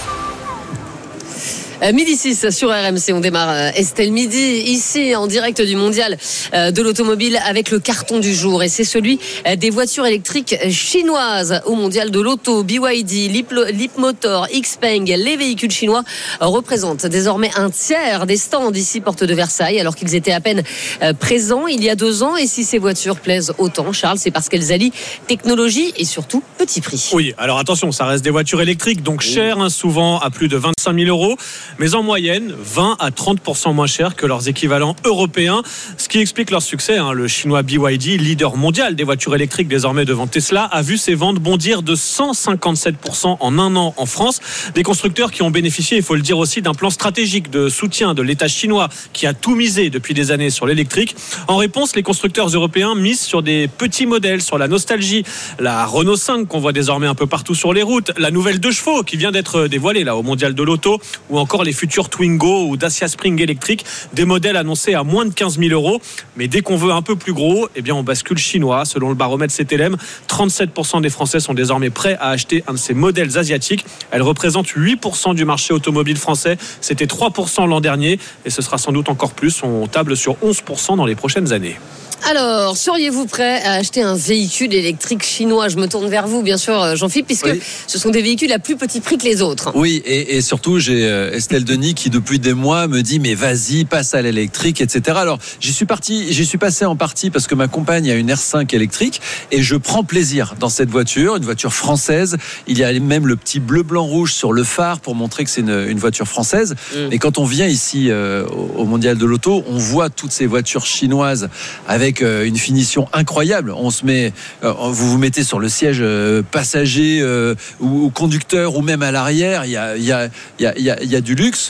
Midi six sur R M C, on démarre Estelle Midi, ici en direct du mondial de l'automobile avec le carton du jour. Et c'est celui des voitures électriques chinoises au mondial de l'auto. B Y D, Leapmotor, Xpeng, les véhicules chinois représentent désormais un tiers des stands ici, porte de Versailles, alors qu'ils étaient à peine présents il y a deux ans. Et si ces voitures plaisent autant, Charles, c'est parce qu'elles allient technologie et surtout petit prix. Oui, alors attention, ça reste des voitures électriques, donc chères, hein, souvent à plus de vingt-cinq mille euros. Mais en moyenne, vingt à trente pour cent moins cher que leurs équivalents européens. Ce qui explique leur succès. Hein. Le chinois B Y D, leader mondial des voitures électriques désormais devant Tesla, a vu ses ventes bondir de cent cinquante-sept pour cent en un an en France. Des constructeurs qui ont bénéficié, il faut le dire aussi, d'un plan stratégique de soutien de l'État chinois qui a tout misé depuis des années sur l'électrique. En réponse, les constructeurs européens misent sur des petits modèles, sur la nostalgie. La Renault cinq qu'on voit désormais un peu partout sur les routes, la nouvelle deux chevaux qui vient d'être dévoilée là au mondial de l'auto, ou encore les futurs Twingo ou Dacia Spring électrique, des modèles annoncés à moins de quinze mille euros. Mais dès qu'on veut un peu plus gros, eh bien on bascule chinois. Selon le baromètre C T L M, trente-sept pour cent des Français sont désormais prêts à acheter un de ces modèles asiatiques. Elles représentent huit pour cent du marché automobile français. C'était trois pour cent l'an dernier et ce sera sans doute encore plus. On table sur onze pour cent dans les prochaines années. Alors, seriez-vous prêt à acheter un véhicule électrique chinois ? Je me tourne vers vous, bien sûr, Jean-Philippe, puisque oui. ce sont des véhicules à plus petit prix que les autres. Oui, et, et surtout, j'ai Estelle Denis qui, depuis des mois, me dit « mais vas-y, passe à l'électrique, et cetera » Alors, j'y suis parti, j'y suis passé en partie parce que ma compagne a une R cinq électrique et je prends plaisir dans cette voiture, une voiture française. Il y a même le petit bleu, blanc, rouge sur le phare pour montrer que c'est une, une voiture française. Mmh. Et quand on vient ici euh, au Mondial de l'Auto, on voit toutes ces voitures chinoises avec une finition incroyable. On se met, vous vous mettez sur le siège passager ou conducteur ou même à l'arrière. Il y a, il y a, il y a, il y a, il y a du luxe.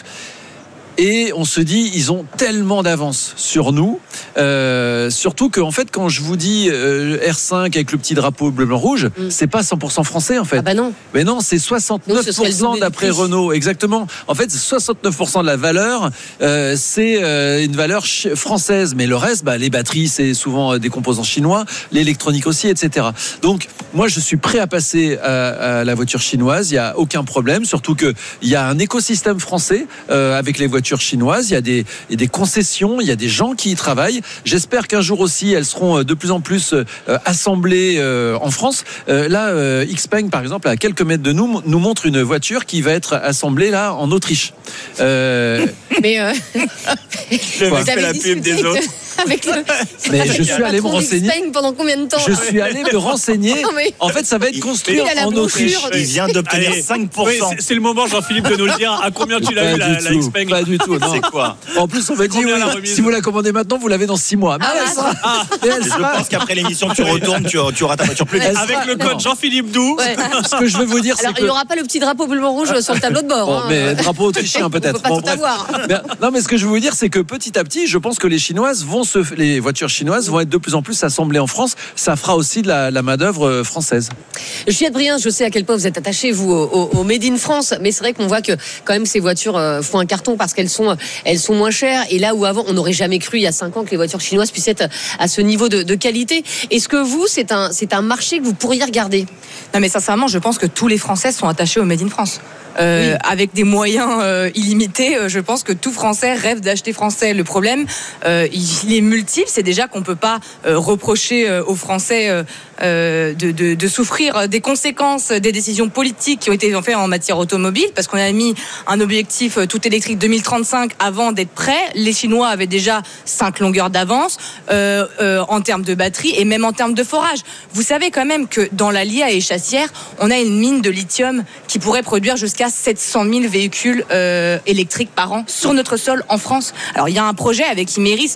Et on se dit, ils ont tellement d'avance sur nous. Euh, surtout qu'en fait, quand je vous dis euh, R cinq avec le petit drapeau bleu, blanc, rouge, mm. c'est pas cent pour cent français en fait. Ah bah non. Mais non, c'est soixante-neuf pour cent d'après Renault. Exactement. En fait, soixante-neuf pour cent de la valeur, euh, c'est euh, une valeur ch- française. Mais le reste, bah, les batteries, c'est souvent des composants chinois, l'électronique aussi, et cetera. Donc, moi, je suis prêt à passer à, à la voiture chinoise. Il y a aucun problème. Surtout que il y a un écosystème français euh, avec les voitures chinoises, il y a des, il y a des concessions, il y a des gens qui y travaillent. J'espère qu'un jour aussi, elles seront de plus en plus euh, assemblées euh, en France. Euh, là, euh, Xpeng, par exemple, à quelques mètres de nous, nous montre une voiture qui va être assemblée là en Autriche. Euh... Mais euh... le mec fait la pub des autres. Avec le... Mais je suis allé me renseigner. Pendant combien de temps ? Je suis allé me renseigner. Mais... En fait, ça va être construit en Autriche. Il vient d'obtenir Allez, cinq pour cent. Oui, c'est, c'est le moment, Jean-Philippe, de nous le dire. À combien tu l'as eu, la, la Xpeng ? Pas du tout. Non. C'est quoi ? En plus, on m'a dit, oui, si vous la commandez maintenant, vous l'avez dans six mois. Ah, mais ah, ah. Mais je sera... pense qu'après l'émission, tu retournes, tu, tu auras ta voiture plus vite. Avec le code non. Jean-Philippe Doux. Ouais. Ce que je veux vous dire, Alors, c'est que... il n'y aura pas le petit drapeau bleu rouge sur le tableau de bord. Bon, hein. Mais drapeau autrichien peut-être. On peut pas bon, tout avoir. Mais, non, mais ce que je veux vous dire, c'est que petit à petit, je pense que les Chinoises vont se, les voitures chinoises vont être de plus en plus assemblées en France. Ça fera aussi de la, la main-d'œuvre française. Juliette Brien, je sais à quel point vous êtes attaché, vous, au, au Made in France, mais c'est vrai qu'on voit que quand même ces voitures font un carton parce qu'elles sont, elles sont moins chères. Et là où avant, on n'aurait jamais cru il y a cinq ans que les voitures chinoises puissent être à ce niveau de, de qualité. Est-ce que vous, c'est un, c'est un marché que vous pourriez regarder ? Non, mais sincèrement, je pense que tous les Français sont attachés au Made in France. Euh, oui. Avec des moyens euh, illimités, euh, je pense que tout Français rêve d'acheter français. Le problème, euh, il est multiple. C'est déjà qu'on peut pas euh, reprocher euh, aux Français euh, euh, de, de, de souffrir des conséquences des décisions politiques qui ont été faites en matière automobile, parce qu'on a mis un objectif euh, tout électrique deux mille trente-cinq avant d'être prêt. Les Chinois avaient déjà cinq longueurs d'avance euh, euh, en termes de batterie et même en termes de forage. Vous savez quand même que dans l'Allier à Échassières, on a une mine de lithium qui pourrait produire jusqu'à sept cent mille véhicules euh, électriques par an sur notre sol en France. Alors il y a un projet avec Imerys pour aller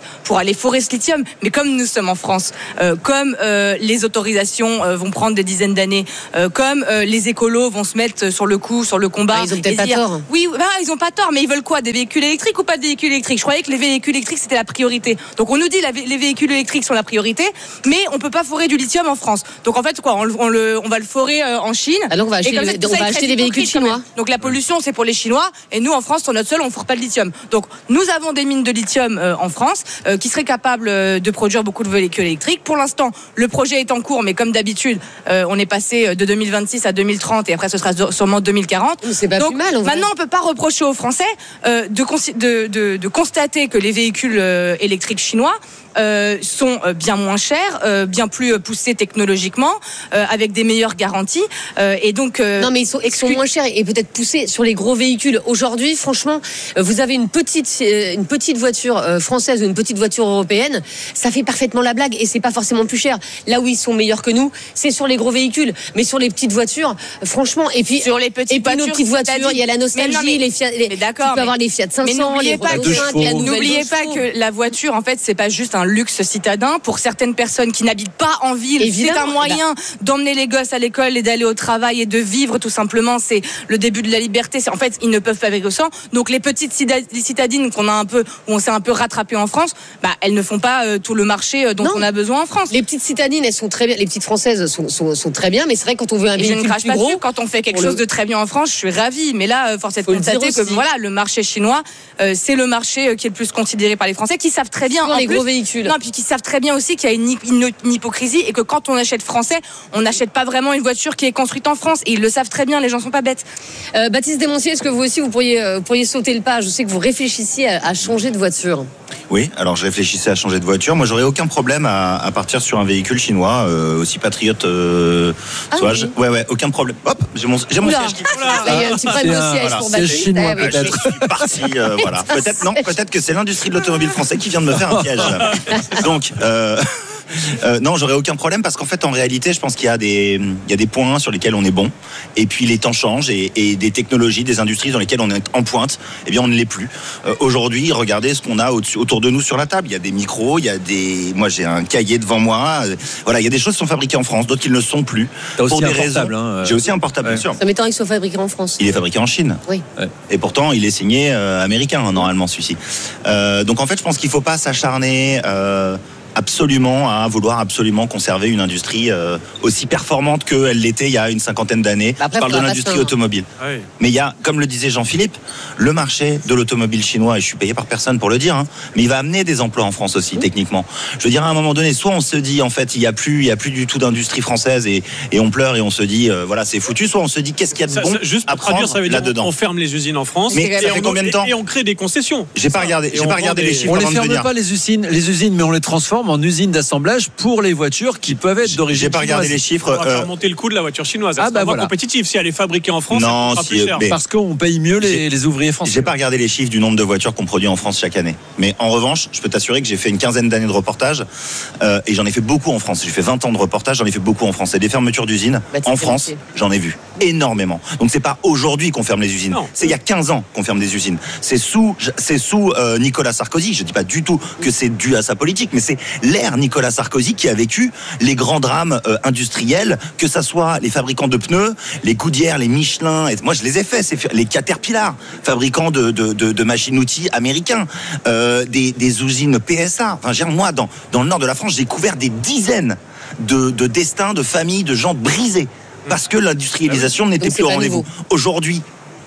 les forêts ce lithium. Mais comme nous sommes en France, euh, comme euh, les autorisations euh, vont prendre des dizaines d'années, euh, comme euh, les écolos vont se mettre sur le coup, sur le combat. Ah, ils ont peut-être pas dire, tort. Oui, bah, ils ont pas tort, mais ils veulent quoi? Des véhicules électriques ou pas de véhicules électriques? Je croyais que les véhicules électriques c'était la priorité. Donc on nous dit que les véhicules électriques sont la priorité, mais on peut pas forer du lithium en France. Donc en fait quoi, on, on, le, on va le forer euh, en Chine. Ah, donc on va acheter, et comme les, ça, on va acheter des véhicules chinois. Donc la pollution c'est pour les Chinois et nous en France sur notre sol on fourre pas de lithium. Donc nous avons des mines de lithium euh, en France euh, qui seraient capables euh, de produire beaucoup de véhicules électriques. Pour l'instant le projet est en cours, mais comme d'habitude euh, on est passé de deux mille vingt-six à deux mille trente et après ce sera sûrement deux mille quarante. C'est pas donc plus mal, en vrai. maintenant on peut pas reprocher aux Français euh, de, de, de, de constater que les véhicules euh, électriques chinois Euh, sont euh, bien moins chers, euh, bien plus euh, poussés technologiquement, euh, avec des meilleures garanties. Euh, et donc, euh, non, mais ils sont, ils sont moins chers et peut-être poussés sur les gros véhicules. Aujourd'hui, franchement, vous avez une petite, une petite voiture française ou une petite voiture européenne, ça fait parfaitement la blague et c'est pas forcément plus cher. Là où ils sont meilleurs que nous, c'est sur les gros véhicules, mais sur les petites voitures, franchement. Et puis sur les petites et puis voitures, nos petites voitures, il y a la nostalgie, mais non, mais, les Fiat, les, mais d'accord, tu peux avoir les Fiat cinq cents, les pas Renault que, cinq, la nouvelle n'oubliez pas Renault. que la voiture, en fait, c'est pas juste un luxe citadin. Pour certaines personnes qui n'habitent pas en ville, évidemment, c'est un moyen bah. d'emmener les gosses à l'école et d'aller au travail et de vivre tout simplement. C'est le début de la liberté. C'est, en fait, ils ne peuvent pas vivre sans. Donc les petites citadines qu'on a un peu, où on s'est un peu rattrapé en France, bah elles ne font pas euh, tout le marché dont non. on a besoin en France. Les petites citadines, elles sont très bien. Les petites françaises sont, sont, sont très bien, mais c'est vrai quand on veut un et véhicule je ne crache plus pas gros, dessus. Quand on fait quelque chose le... de très bien en France, je suis ravie. Mais là, euh, force est de constater que voilà, le marché chinois, euh, c'est le marché qui est le plus considéré par les Français, qui savent très bien. Sur en les plus, gros véhicules. Non, puis qui savent très bien aussi qu'il y a une, une, une hypocrisie et que quand on achète français, on n'achète pas vraiment une voiture qui est construite en France. Et ils le savent très bien. Les gens sont pas bêtes. Euh, Baptiste Desmonciers, est-ce que vous aussi vous pourriez, euh, pourriez sauter le pas? Je sais que vous réfléchissiez à, à changer de voiture. Oui, alors je réfléchissais à changer de voiture. Moi, j'aurais aucun problème à, à partir sur un véhicule chinois, euh, aussi patriote. Euh, ah soit, oui. je, ouais, ouais, aucun problème. Hop, j'ai mon, j'ai mon siège qui. Il y a un petit problème de siège pour Baptiste. Chinois, peut-être. Je suis parti. Euh, voilà. Peut-être non. Peut-être que c'est l'industrie de l'automobile français qui vient de me faire un piège. Donc. Euh, Euh, non, j'aurais aucun problème parce qu'en fait, en réalité, je pense qu'il y a des, il y a des points sur lesquels on est bon. Et puis les temps changent et, et des technologies, des industries dans lesquelles on est en pointe, eh bien, on ne l'est plus. Euh, aujourd'hui, regardez ce qu'on a autour de nous sur la table. Il y a des micros, il y a des, moi, j'ai un cahier devant moi. Voilà, il y a des choses qui sont fabriquées en France, d'autres qui ne le sont plus. T'as aussi pour un des portable, raisons. hein, J'ai aussi un portable, ouais. bien sûr. Ça m'étonnerait qu'il soit fabriqué en France. Il est fabriqué en Chine. Oui. Ouais. Et pourtant, il est signé euh, américain, normalement, celui-ci. Euh, donc, en fait, je pense qu'il ne faut pas s'acharner. Euh, absolument à vouloir absolument conserver une industrie euh, aussi performante qu'elle l'était il y a une cinquantaine d'années. Après, je parle de l'industrie un... automobile. Oui. Mais il y a, comme le disait Jean-Philippe, le marché de l'automobile chinois, et je suis payé par personne pour le dire, hein, mais il va amener des emplois en France aussi, mmh. techniquement. Je veux dire, à un moment donné, soit on se dit, en fait, il n'y a plus, il y a plus du tout d'industrie française et, et on pleure et on se dit, euh, voilà, c'est foutu, soit on se dit, qu'est-ce qu'il y a de ça, bon ça, juste à pour traduire, prendre ça veut dire là-dedans. on ferme les usines en France. Mais ça fait on, combien de temps et, et on crée des concessions. J'ai pas regardé, j'ai pas regardé les chiffres on avant les de ferme venir. pas les usines, les usines, mais on les transforme en usines d'assemblage pour les voitures qui peuvent être d'origine. J'ai pas regardé chinoise. les chiffres. On va faire euh, monter le coût de la voiture chinoise. Elle Ah, sera bah moins voilà. compétitive si elle est fabriquée en France. Non, elle sera si, plus cher. mais- Parce qu'on paye mieux les, les ouvriers français. J'ai pas regardé les chiffres du nombre de voitures qu'on produit en France chaque année. Mais en revanche, je peux t'assurer que j'ai fait une quinzaine d'années de reportage euh, et j'en ai fait beaucoup en France. J'ai fait vingt ans de reportage, j'en ai fait beaucoup en France. Et des fermetures d'usines Bah, en France, j'en ai vu énormément. Donc c'est pas aujourd'hui qu'on ferme les usines. Non. C'est il y a quinze ans qu'on ferme des usines. C'est sous, c'est sous euh, Nicolas Sarkozy. Je dis pas du tout que c'est dû à sa politique, mais c'est l'ère Nicolas Sarkozy qui a vécu les grands drames euh, industriels, que ça soit les fabricants de pneus, les Goodyear, les Michelin. Et moi, je les ai faits. C'est les Caterpillar, fabricants de, de, de, de machines-outils américains, euh, des, des usines P S A. Enfin, genre, moi, dans, dans le nord de la France, j'ai couvert des dizaines de, de destins, de familles, de gens brisés parce que l'industrialisation n'était Donc, c'est plus au pas rendez-vous. nouveau. Aujourd'hui,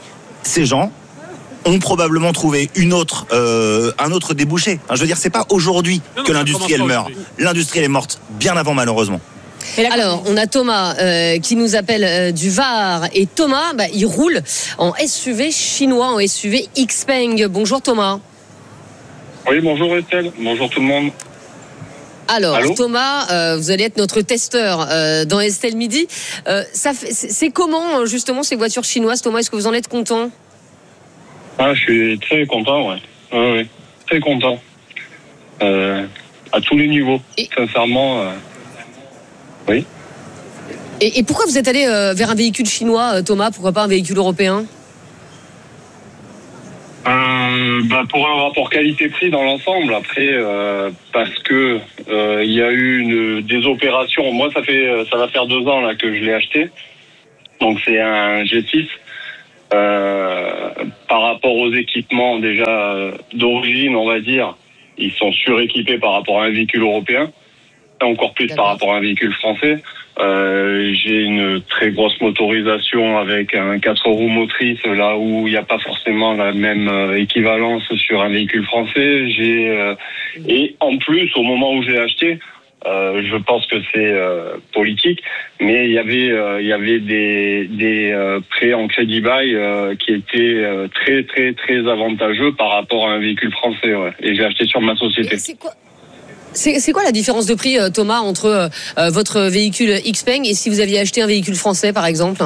ces gens ont probablement trouvé une autre, euh, un autre débouché. Enfin, je veux dire, c'est pas aujourd'hui Non, non, que ça l'industrie commence elle pas meurt. aujourd'hui. L'industrie elle est morte bien avant, malheureusement. Alors, on a Thomas euh, qui nous appelle euh, du Var. Et Thomas, bah, il roule en S U V chinois, en S U V Xpeng. Bonjour Thomas. Oui, bonjour Estelle. Bonjour tout le monde. Alors, Allô Thomas, euh, vous allez être notre testeur euh, dans Estelle Midi. Euh, ça fait, c'est, c'est comment, justement, ces voitures chinoises, Thomas? Est-ce que vous en êtes content? Ah, je suis très content, ouais. Oui, oui. Très content. Euh, à tous les niveaux. Et- Sincèrement, euh, oui. Et, et pourquoi vous êtes allé euh, vers un véhicule chinois, euh, Thomas? Pourquoi pas un véhicule européen? Euh, bah, bah, pour un rapport qualité-prix dans l'ensemble, après, euh, parce que euh, il y a eu une, des opérations. Moi, ça fait, ça va faire deux ans là que je l'ai acheté. Donc c'est un G six. Euh, par rapport aux équipements déjà euh, d'origine, on va dire, ils sont suréquipés par rapport à un véhicule européen, encore plus par rapport à un véhicule français. Euh, j'ai une très grosse motorisation avec un quatre roues motrices, là où il n'y a pas forcément la même euh, équivalence sur un véhicule français. J'ai euh, et en plus, au moment où j'ai acheté, Euh, je pense que c'est euh, politique, mais il y avait euh, il y avait des des euh, prêts en crédit bail euh, qui étaient euh, très très très avantageux par rapport à un véhicule français. Ouais. Et j'ai acheté sur ma société. C'est quoi c'est, c'est quoi la différence de prix, Thomas, entre euh, votre véhicule Xpeng et si vous aviez acheté un véhicule français, par exemple?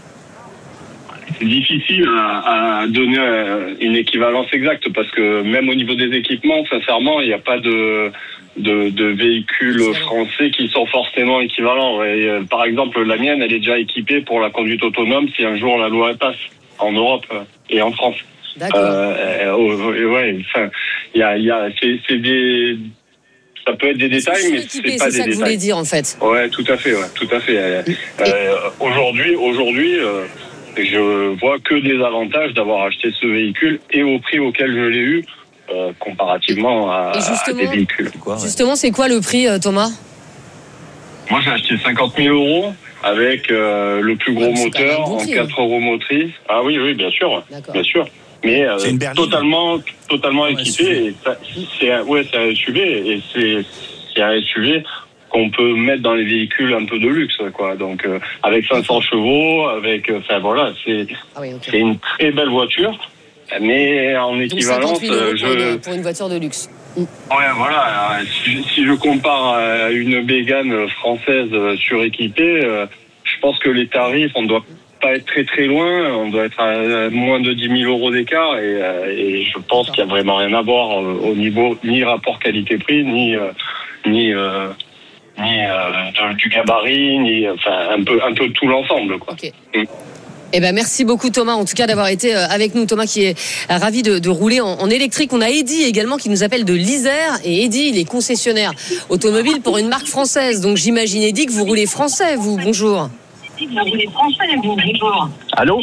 C'est difficile à, à donner une équivalence exacte parce que même au niveau des équipements, sincèrement, il n'y a pas de De, de véhicules français qui sont forcément équivalents. Et, euh, par exemple, la mienne, elle est déjà équipée pour la conduite autonome si un jour la loi passe en Europe et en France. D'accord. Euh, euh, ouais, enfin, il y a, il y a, c'est, c'est des, ça peut être des détails, mais c'est pas des détails. C'est ça que vous voulez dire, en fait. Ouais, tout à fait, ouais, tout à fait. Euh, euh, aujourd'hui, aujourd'hui, euh, je vois que des avantages d'avoir acheté ce véhicule et au prix auquel je l'ai eu. Euh, comparativement à, à des véhicules. Quoi, ouais. Justement, c'est quoi le prix, Thomas? Moi, j'ai acheté cinquante mille euros avec euh, le plus gros ouais, moteur bon prix, en quatre roues motrices. Ah oui, oui, bien sûr, D'accord. bien sûr. Mais euh, totalement, totalement ouais, équipé. Et ça, c'est un, ouais, c'est un S U V et c'est, c'est un S U V qu'on peut mettre dans les véhicules un peu de luxe, quoi. Donc, euh, avec cinq cents chevaux, avec, enfin euh, voilà, c'est, ah oui, okay. c'est une très belle voiture. Mais en équivalence, Donc cinquante mille euros pour, je... une, pour une voiture de luxe. Ouais, voilà. Si, si je compare à une Bégane française suréquipée, je pense que les tarifs, on ne doit pas être très très loin. On doit être à moins de dix mille euros d'écart. Et, et je pense qu'il n'y a vraiment rien à voir au niveau ni rapport qualité-prix, ni ni euh, ni euh, de, du gabarit, ni enfin un peu un peu tout l'ensemble, quoi. Okay. Mm. Eh ben merci beaucoup Thomas, en tout cas d'avoir été avec nous. Thomas qui est ravi de, de rouler en, en électrique. On a Eddy également qui nous appelle de l'Isère. Et Eddy, il est concessionnaire automobile pour une marque française. Donc j'imagine Eddy que vous roulez français, vous. Bonjour. Vous roulez français, vous. Bonjour. Allô.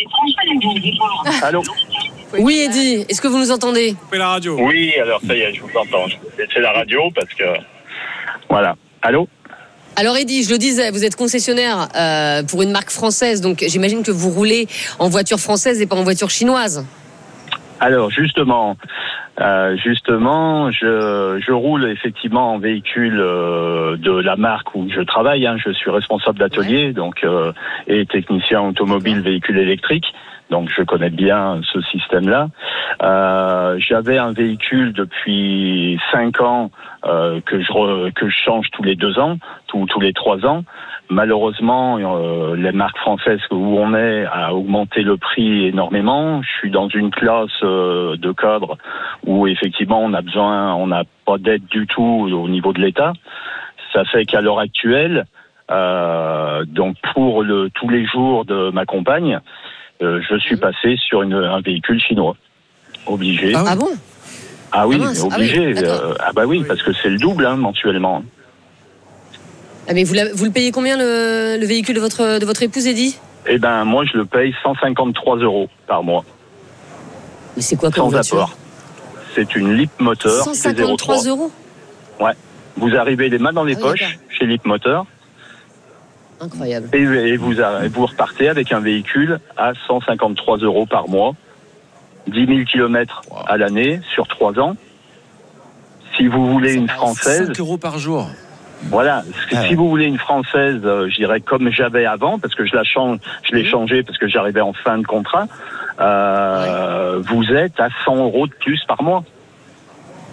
Allô. Oui Eddy, est-ce que vous nous entendez? Coupez la radio. Oui, alors ça y est, je vous entends. Je vais laisser la radio parce que voilà. Allô. Alors Eddy, je le disais, vous êtes concessionnaire euh, pour une marque française, donc j'imagine que vous roulez en voiture française et pas en voiture chinoise. Alors justement, euh, justement, je, je roule effectivement en véhicule euh, de la marque où je travaille. Hein. Je suis responsable d'atelier, ouais. donc euh, et technicien automobile véhicule électrique. Donc je connais bien ce système-là. Euh, j'avais un véhicule depuis cinq ans euh, que je re, que je change tous les deux ans, tous tous les trois ans. Malheureusement, euh, les marques françaises où on est a augmenté le prix énormément. Je suis dans une classe euh, de cadre où effectivement on a besoin, on n'a pas d'aide du tout au niveau de l'État. Ça fait qu'à l'heure actuelle, euh, donc pour le tous les jours de ma compagne, Euh, je suis passé sur une, un véhicule chinois. Obligé. Ah, ah bon? Ah oui, ah mince, obligé. Ah, oui, euh, ah bah oui, oui, parce que c'est le double hein, mensuellement. Ah mais vous, vous le payez combien le, le véhicule de votre, de votre épouse, Eddy? Eh ben moi je le paye cent cinquante-trois euros par mois. Mais c'est quoi comme sans voiture? apport. C'est une Leap Motor. cent cinquante-trois euros? Ouais. Vous arrivez les mains dans les ah, poches d'accord. chez Leap Motor. Incroyable. Et, et, vous, et vous repartez avec un véhicule à cent cinquante-trois euros par mois, dix mille kilomètres wow. à l'année sur trois ans. Si vous voulez une française, cinq euros par jour. Voilà. Ah si ouais. vous voulez une française, euh, je dirais comme j'avais avant, parce que je la change, je l'ai changé parce que j'arrivais en fin de contrat. Euh, ouais. Vous êtes à cent euros de plus par mois.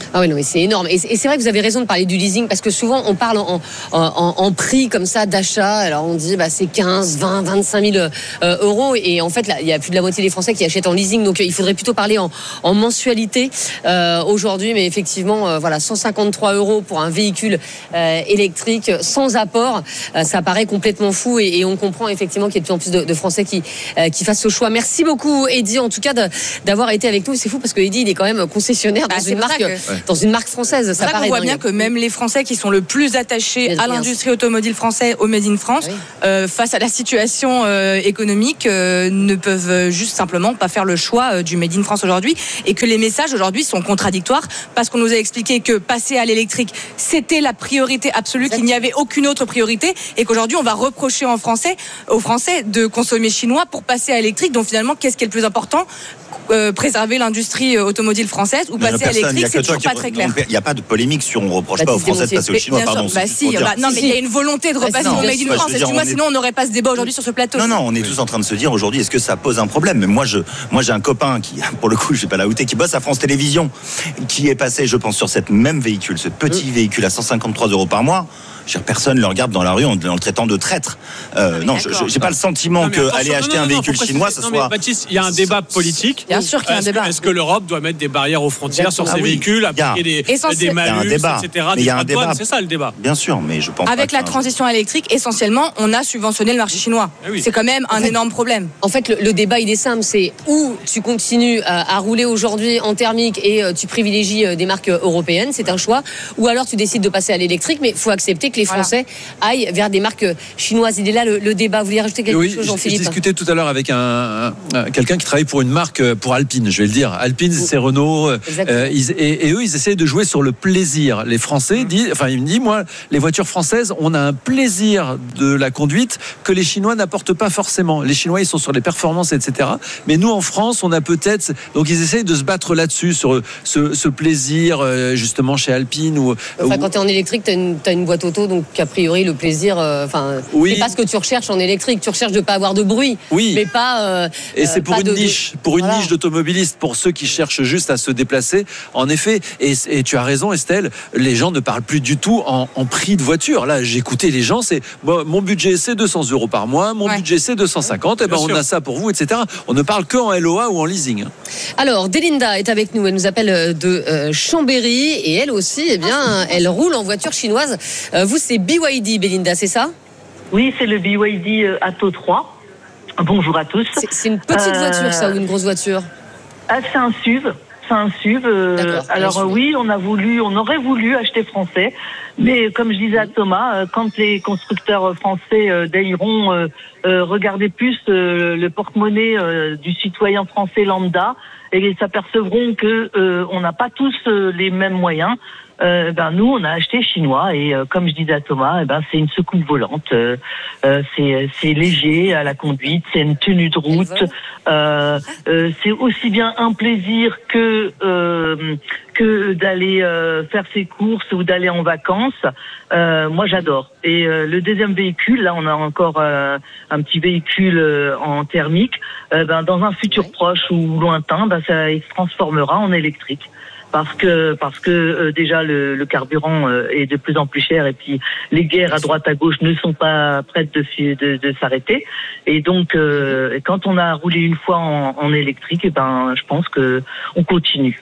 Ah oui, non, mais c'est énorme. Et, et c'est vrai que vous avez raison de parler du leasing, parce que souvent on parle en, en, en prix comme ça d'achat. Alors on dit bah, c'est quinze, vingt, vingt-cinq mille euh, euros. Et en fait, là, il y a plus de la moitié des Français qui achètent en leasing. Donc il faudrait plutôt parler en, en mensualité euh, aujourd'hui. Mais effectivement, euh, voilà, cent cinquante-trois euros pour un véhicule euh, électrique sans apport, euh, ça paraît complètement fou. Et, et on comprend effectivement qu'il y a de plus en plus de, de Français qui, euh, qui fassent ce choix. Merci beaucoup, Eddy, en tout cas, de, d'avoir été avec nous. C'est fou parce que Eddy, il est quand même concessionnaire dans, bah, une, marque, que... dans une marque française. Ça paraît on voit dingue. bien que même les Français qui sont le plus attachés à l'industrie automobile française, au Made in France, oui. euh, face à la situation euh, économique, euh, ne peuvent juste simplement pas faire le choix euh, du Made in France aujourd'hui, et que les messages aujourd'hui sont contradictoires, parce qu'on nous a expliqué que passer à l'électrique, c'était la priorité absolue, Exactement. Qu'il n'y avait aucune autre priorité, et qu'aujourd'hui on va reprocher en français, aux Français de consommer chinois pour passer à l'électrique. Donc finalement, qu'est-ce qui est le plus important ? Euh, préserver l'industrie automobile française ou passer à l'électrique, c'est toujours pas très clair. Il n'y a pas de polémique sur on reproche bah, pas aux Français de passer au chinois, pardon. Bah si, bah, non, mais il y a une volonté de repasser au Made in France. Excuse-moi, sinon on n'aurait pas ce débat aujourd'hui sur ce plateau. Non, non, on est tous en train de se dire aujourd'hui, est-ce que ça pose un problème ? Mais moi, je, moi, j'ai un copain qui, pour le coup, je vais pas la outer, qui bosse à France Télévisions, qui est passé, je pense, sur cette même véhicule, ce petit véhicule à cent cinquante-trois euros par mois. Personne ne le regarde dans la rue en, en le traitant de traître. Euh, non, je n'ai pas le sentiment qu'aller acheter non, non, un véhicule non, chinois, ça non, soit. Mais Baptiste, il y a un débat politique. Bien sûr qu'il y a un est-ce débat. Que, est-ce que l'Europe doit mettre des barrières aux frontières Exactement. Sur ses ah, oui. véhicules, appliquer des, des malus, et cetera. Mais il y a un débat. C'est ça le débat. Bien sûr, mais je pense. Avec pas la transition électrique, essentiellement, on a subventionné le marché chinois. Ah oui. C'est quand même un en fait, énorme problème. En fait, le, le débat, il est simple. C'est où tu continues à, à rouler aujourd'hui en thermique et euh, tu privilégies euh, des marques européennes, c'est un choix. Ou alors tu décides de passer à l'électrique, mais il faut accepter que les Français voilà. aillent vers des marques chinoises. Il est là le, le débat. Vous voulez rajouter quelque oui, chose, Jean-Philippe ? Je discutais tout à l'heure avec un, un quelqu'un qui travaille pour une marque, pour Alpine, je vais le dire. Alpine, c'est Renault. Euh, ils, et, et eux, ils essayent de jouer sur le plaisir. Les Français disent, enfin, il me dit, moi, les voitures françaises, on a un plaisir de la conduite que les Chinois n'apportent pas forcément. Les Chinois, ils sont sur les performances, et cetera. Mais nous, en France, on a peut-être, donc ils essayent de se battre là-dessus, sur ce, ce plaisir, justement, chez Alpine. Ou, enfin, ou... quand tu es en électrique, tu as une, t'as une boîte auto, donc a priori, le plaisir, enfin, euh, oui. c'est pas ce que tu recherches en électrique. Tu recherches de pas avoir de bruit, oui. mais pas. Euh, et c'est pour pas une de, niche, pour une voilà. niche d'automobilistes, pour ceux qui cherchent juste à se déplacer. En effet, et, et tu as raison, Estelle. Les gens ne parlent plus du tout en, en prix de voiture. Là, j'écoutais les gens. C'est bon, mon budget, c'est deux cents euros par mois. Mon ouais. budget, c'est deux cent cinquante. Et ben, on a ça pour vous, et cetera. On ne parle que en L O A ou en leasing. Alors, Delinda est avec nous. Elle nous appelle de euh, Chambéry et elle aussi, eh bien, elle roule en voiture chinoise. Euh, vous, c'est B Y D, Belinda, c'est ça ? Oui, c'est le B Y D euh, Atto trois. Bonjour à tous. C'est, c'est une petite euh... voiture, ça, ou une grosse voiture ? Ah, c'est un S U V. C'est un S U V. Euh, alors euh, oui, on a voulu, on aurait voulu acheter français, mais comme je disais à Thomas, euh, quand les constructeurs français euh, d'airont euh, euh, regarder plus euh, le porte-monnaie euh, du citoyen français lambda, et ils s'apercevront que euh, on n'a pas tous euh, les mêmes moyens. Euh, ben nous on a acheté chinois et euh, comme je disais à Thomas, eh ben c'est une soucoupe volante, euh, euh, c'est c'est léger à la conduite, c'est une tenue de route, euh, euh, c'est aussi bien un plaisir que euh, que d'aller euh, faire ses courses ou d'aller en vacances. Euh, moi j'adore. Et euh, le deuxième véhicule, là on a encore euh, un petit véhicule euh, en thermique. Euh, ben dans un futur proche ou lointain, ben ça il se transformera en électrique. Parce que parce que euh, déjà le, le carburant euh, est de plus en plus cher et puis les guerres à droite à gauche ne sont pas prêtes de de, de s'arrêter et donc euh, quand on a roulé une fois en, en électrique, et ben je pense que on continue.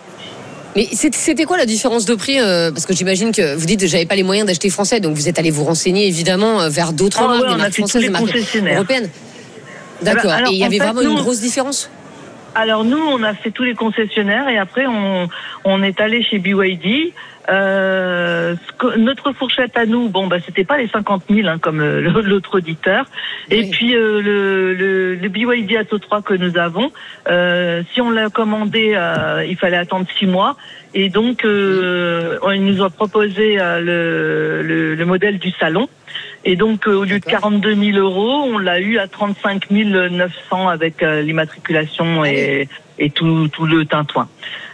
Mais c'était quoi la différence de prix euh, parce que j'imagine que vous dites que j'avais pas les moyens d'acheter français, donc vous êtes allé vous renseigner évidemment vers d'autres ah, marques, ouais, des marques françaises, des marques européennes. D'accord. Alors, et il y avait fait, vraiment nous, une grosse différence. Alors nous, on a fait tous les concessionnaires et après on on est allé chez B Y D. Euh, notre fourchette à nous, bon bah c'était pas les cinquante mille hein, comme euh, l'autre auditeur. Oui. Et puis euh, le, le le B Y D Atto trois que nous avons, euh, si on l'a commandé, euh, il fallait attendre six mois. Et donc euh, on nous a proposé euh, le, le le modèle du salon. Et donc, euh, au lieu de quarante-deux mille euros, on l'a eu à trente-cinq mille neuf cents avec euh, l'immatriculation et, et tout, tout le tintouin.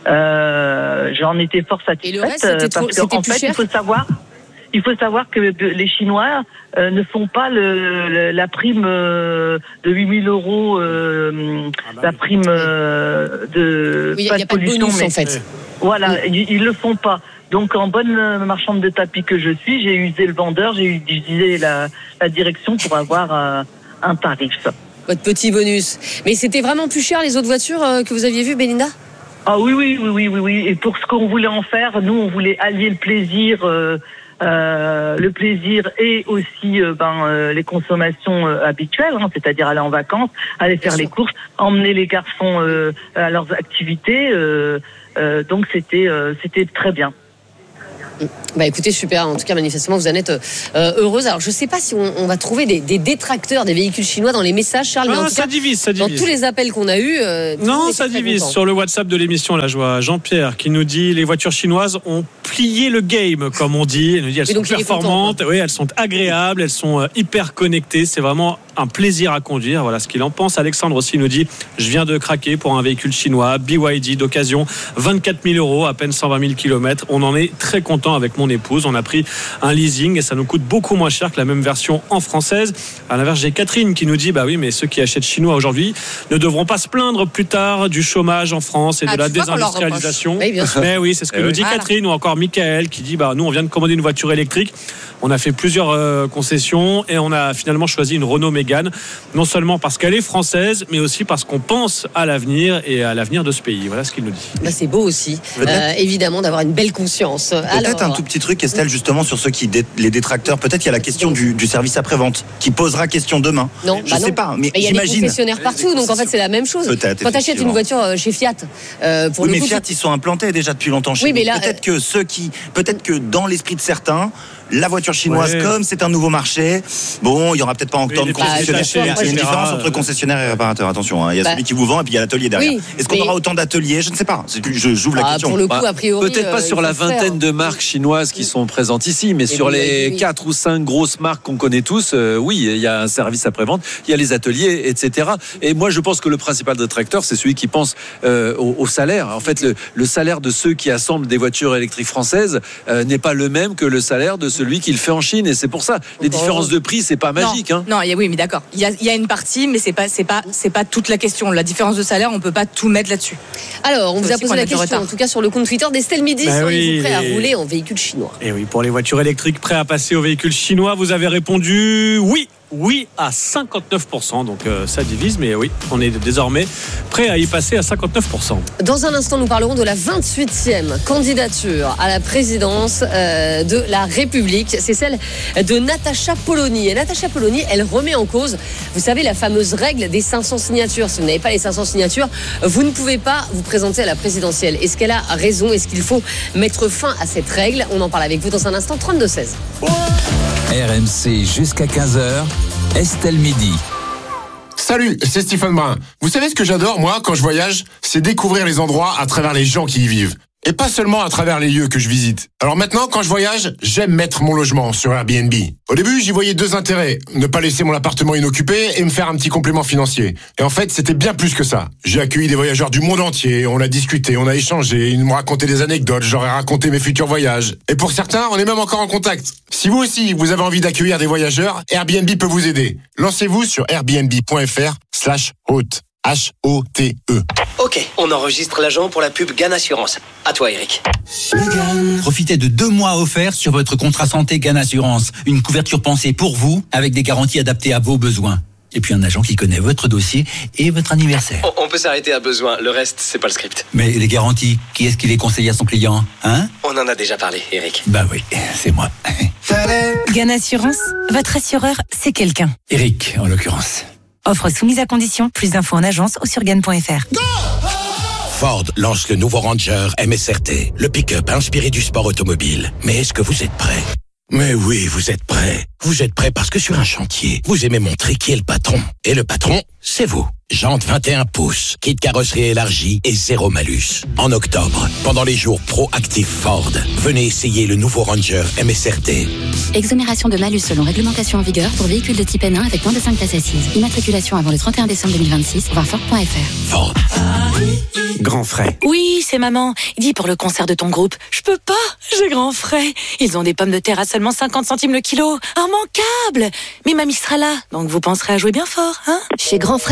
Euh, j'en étais fort satisfaite. Et le reste, c'était trop, parce qu'en fait, cher. il faut savoir, il faut savoir que les Chinois euh, ne font pas le, le, la prime euh, de huit mille euros, euh, ah bah, la prime euh, de oui, pas de pollution, bonus, mais en fait. Voilà, ils, ils le font pas. Donc, en bonne marchande de tapis que je suis, j'ai usé le vendeur, j'ai utilisé la, la direction pour avoir euh, un tarif. Votre petit bonus. Mais c'était vraiment plus cher les autres voitures euh, que vous aviez vues, Belinda ? Ah oui, oui, oui, oui, oui, oui. Et pour ce qu'on voulait en faire, nous, on voulait allier le plaisir, euh, euh, le plaisir et aussi euh, ben, euh, les consommations euh, habituelles, hein, c'est-à-dire aller en vacances, aller faire les courses, emmener les garçons euh, à leurs activités. Euh, euh, donc c'était, euh, c'était très bien. Bah écoutez, super. En tout cas, manifestement, vous en êtes euh, heureuse. Alors, je ne sais pas si on, on va trouver des, des détracteurs des véhicules chinois dans les messages, Charles. Ah, mais en tout ça cas, divise, ça divise. Dans tous les appels qu'on a eus. Euh, non, ça divise. Sur le WhatsApp de l'émission, là, je vois Jean-Pierre qui nous dit les voitures chinoises ont plié le game, comme on dit. Il nous dit elles sont performantes, oui, elles sont agréables, elles sont euh, hyper connectées. C'est vraiment un plaisir à conduire. Voilà ce qu'il en pense. Alexandre aussi nous dit je viens de craquer pour un véhicule chinois B Y D d'occasion, vingt-quatre mille euros, à peine cent vingt mille kilomètres. On en est très content avec mon épouse. On a pris un leasing et ça nous coûte beaucoup moins cher que la même version en française. À l'inverse, j'ai Catherine qui nous dit bah oui, mais ceux qui achètent chinois aujourd'hui ne devront pas se plaindre plus tard du chômage en France et ah, de la désindustrialisation. Oui, bien sûr. Mais oui, c'est ce que Eh nous oui. dit Voilà. Catherine, ou encore Michael qui dit bah nous on vient de commander une voiture électrique. On a fait plusieurs euh, concessions et on a finalement choisi une Renault Mégane, non seulement parce qu'elle est française, mais aussi parce qu'on pense à l'avenir et à l'avenir de ce pays. Voilà ce qu'il nous dit. Bah, c'est beau aussi, euh, évidemment, d'avoir une belle conscience. Peut-être Alors, un tout petit truc, Estelle, justement, sur ceux qui, dé- les détracteurs. Peut-être qu'il y a la question du, du service après-vente qui posera question demain. Non, je bah sais non. pas, mais il y a des j'imagine. concessionnaires partout, donc en fait c'est la même chose. Peut-être, Quand tu achètes une effectivement. voiture euh, chez Fiat, euh, pour Oui, le mais coup, Fiat, ils sont implantés déjà depuis longtemps chez Oui, mais nous. là, Peut-être que ceux qui, peut-être que dans l'esprit de certains, la voiture chinoise, Ouais. comme c'est un nouveau marché, bon, il y aura peut-être pas autant Oui, de les concessionnaires. pièces détachées, Il y a une et cetera. différence entre concessionnaire et réparateur. Attention, hein. Il y a Bah. celui qui vous vend et puis il y a l'atelier derrière. Oui, Est-ce qu'on mais- aura autant d'ateliers? Je ne sais pas. C'est- Je j'ouvre la Ah, question. pour le coup, Bah, a priori, peut-être pas euh, sur il la faut faire. vingtaine de marques chinoises qui sont présentes ici, mais Et sur oui, les oui, oui. quatre ou cinq grosses marques qu'on connaît tous, euh, oui, il y a un service après-vente, il y a les ateliers, et cetera. Et moi, je pense que le principal détracteur, c'est celui qui pense euh, au, au salaire. En fait, le, le salaire de ceux qui assemblent des voitures électriques françaises euh, n'est pas le même que le salaire de celui qui le fait en Chine. Et c'est pour ça, les différences de prix, c'est pas magique. Non, Hein. non, il y a, oui, mais d'accord. Il y a, il y a une partie, mais c'est pas, c'est pas, c'est pas toute la question. La différence de salaire, on peut pas tout mettre là-dessus. Alors, on vous C'est a aussi posé qu'on la a du question, retard. en tout cas sur le compte Twitter d'Estelle Midi, Bah seriez-vous oui, prêt à et- rouler en véhicule chinois? Et oui, pour les voitures électriques prêts à passer aux véhicules chinois, vous avez répondu oui. Oui à cinquante-neuf pour cent, donc euh, ça divise, mais oui, on est désormais prêt à y passer à cinquante-neuf pour cent. Dans un instant, nous parlerons de la vingt-huitième candidature à la présidence euh, de la République. C'est celle de Natacha Polony. Et Natacha Polony, elle remet en cause, vous savez, la fameuse règle des cinq cents signatures. Si vous n'avez pas les cinq cents signatures, vous ne pouvez pas vous présenter à la présidentielle. Est-ce qu'elle a raison? Est-ce qu'il faut mettre fin à cette règle? On en parle avec vous dans un instant, trente-deux seize. R M C jusqu'à quinze heures, Estelle Midi. Salut, c'est Stephen Brun. Vous savez ce que j'adore, moi, quand je voyage? C'est découvrir les endroits à travers les gens qui y vivent. Et pas seulement à travers les lieux que je visite. Alors maintenant, quand je voyage, j'aime mettre mon logement sur Airbnb. Au début, j'y voyais deux intérêts. Ne pas laisser mon appartement inoccupé et me faire un petit complément financier. Et en fait, c'était bien plus que ça. J'ai accueilli des voyageurs du monde entier, on a discuté, on a échangé, ils me racontaient des anecdotes, je leur ai raconté mes futurs voyages. Et pour certains, on est même encore en contact. Si vous aussi, vous avez envie d'accueillir des voyageurs, Airbnb peut vous aider. Lancez-vous sur airbnb.fr slash hôte. H O T E. Ok, on enregistre l'agent pour la pub Gan Assurance. À toi, Eric. Profitez de deux mois offerts sur votre contrat santé Gan Assurance. Une couverture pensée pour vous, avec des garanties adaptées à vos besoins. Et puis un agent qui connaît votre dossier et votre anniversaire. On, on peut s'arrêter à besoin, le reste, c'est pas le script. Mais les garanties, qui est-ce qui les conseille à son client, hein? On en a déjà parlé, Eric. Bah oui, c'est moi. Gan Assurance, votre assureur, c'est quelqu'un. Eric, en l'occurrence. Offre soumise à condition. Plus d'infos en agence ou sur gan point f r. Ford lance le nouveau Ranger M S R T, le pick-up inspiré du sport automobile. Mais est-ce que vous êtes prêts? Mais oui, vous êtes prêts. Vous êtes prêts parce que sur un chantier, vous aimez montrer qui est le patron. Et le patron, c'est vous. Jantes vingt et un pouces, kit carrosserie élargie et zéro malus. En octobre, pendant les jours Pro Active Ford, venez essayer le nouveau Ranger M S R T. Exonération de malus selon réglementation en vigueur pour véhicules de type N un avec moins de cinq places assises. Immatriculation avant le trente et un décembre deux mille vingt-six, voir Ford point f r. Ford. Grand frais. Oui, c'est maman. Dis pour le concert de ton groupe. Je peux pas, j'ai grand frais. Ils ont des pommes de terre à seulement cinquante centimes le kilo. Immanquable. Mais mamie sera là, donc vous penserez à jouer bien fort, hein? Chez Grand Frais, retrouvez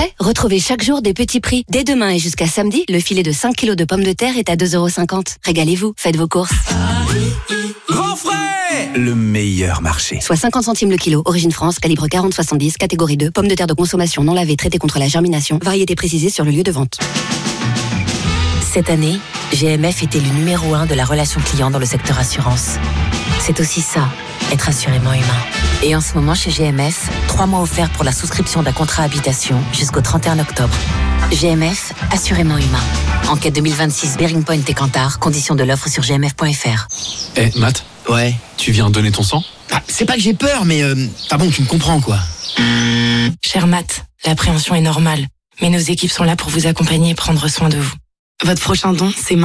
Trouvez chaque jour des petits prix. Dès demain et jusqu'à samedi, le filet de cinq kilos de pommes de terre est à deux euros cinquante. Régalez-vous, faites vos courses. Grand frais, le meilleur marché. Soit cinquante centimes le kilo. Origine France, calibre quarante soixante-dix, catégorie deux. Pommes de terre de consommation non lavées, traitées contre la germination. Variété précisée sur le lieu de vente. Cette année, G M F était le numéro un de la relation client dans le secteur assurance. C'est aussi ça, être assurément humain. Et en ce moment, chez G M F, trois mois offerts pour la souscription d'un contrat habitation jusqu'au trente et un octobre. G M F, assurément humain. Enquête deux mille vingt-six, Bearing Point et Kantar. Conditions de l'offre sur g m f point f r. Eh, hey, Matt. Ouais. Tu viens donner ton sang? Ah, c'est pas que j'ai peur, mais euh, ah bon, tu me comprends, quoi. Cher Matt, l'appréhension est normale. Mais nos équipes sont là pour vous accompagner et prendre soin de vous. Votre prochain don, c'est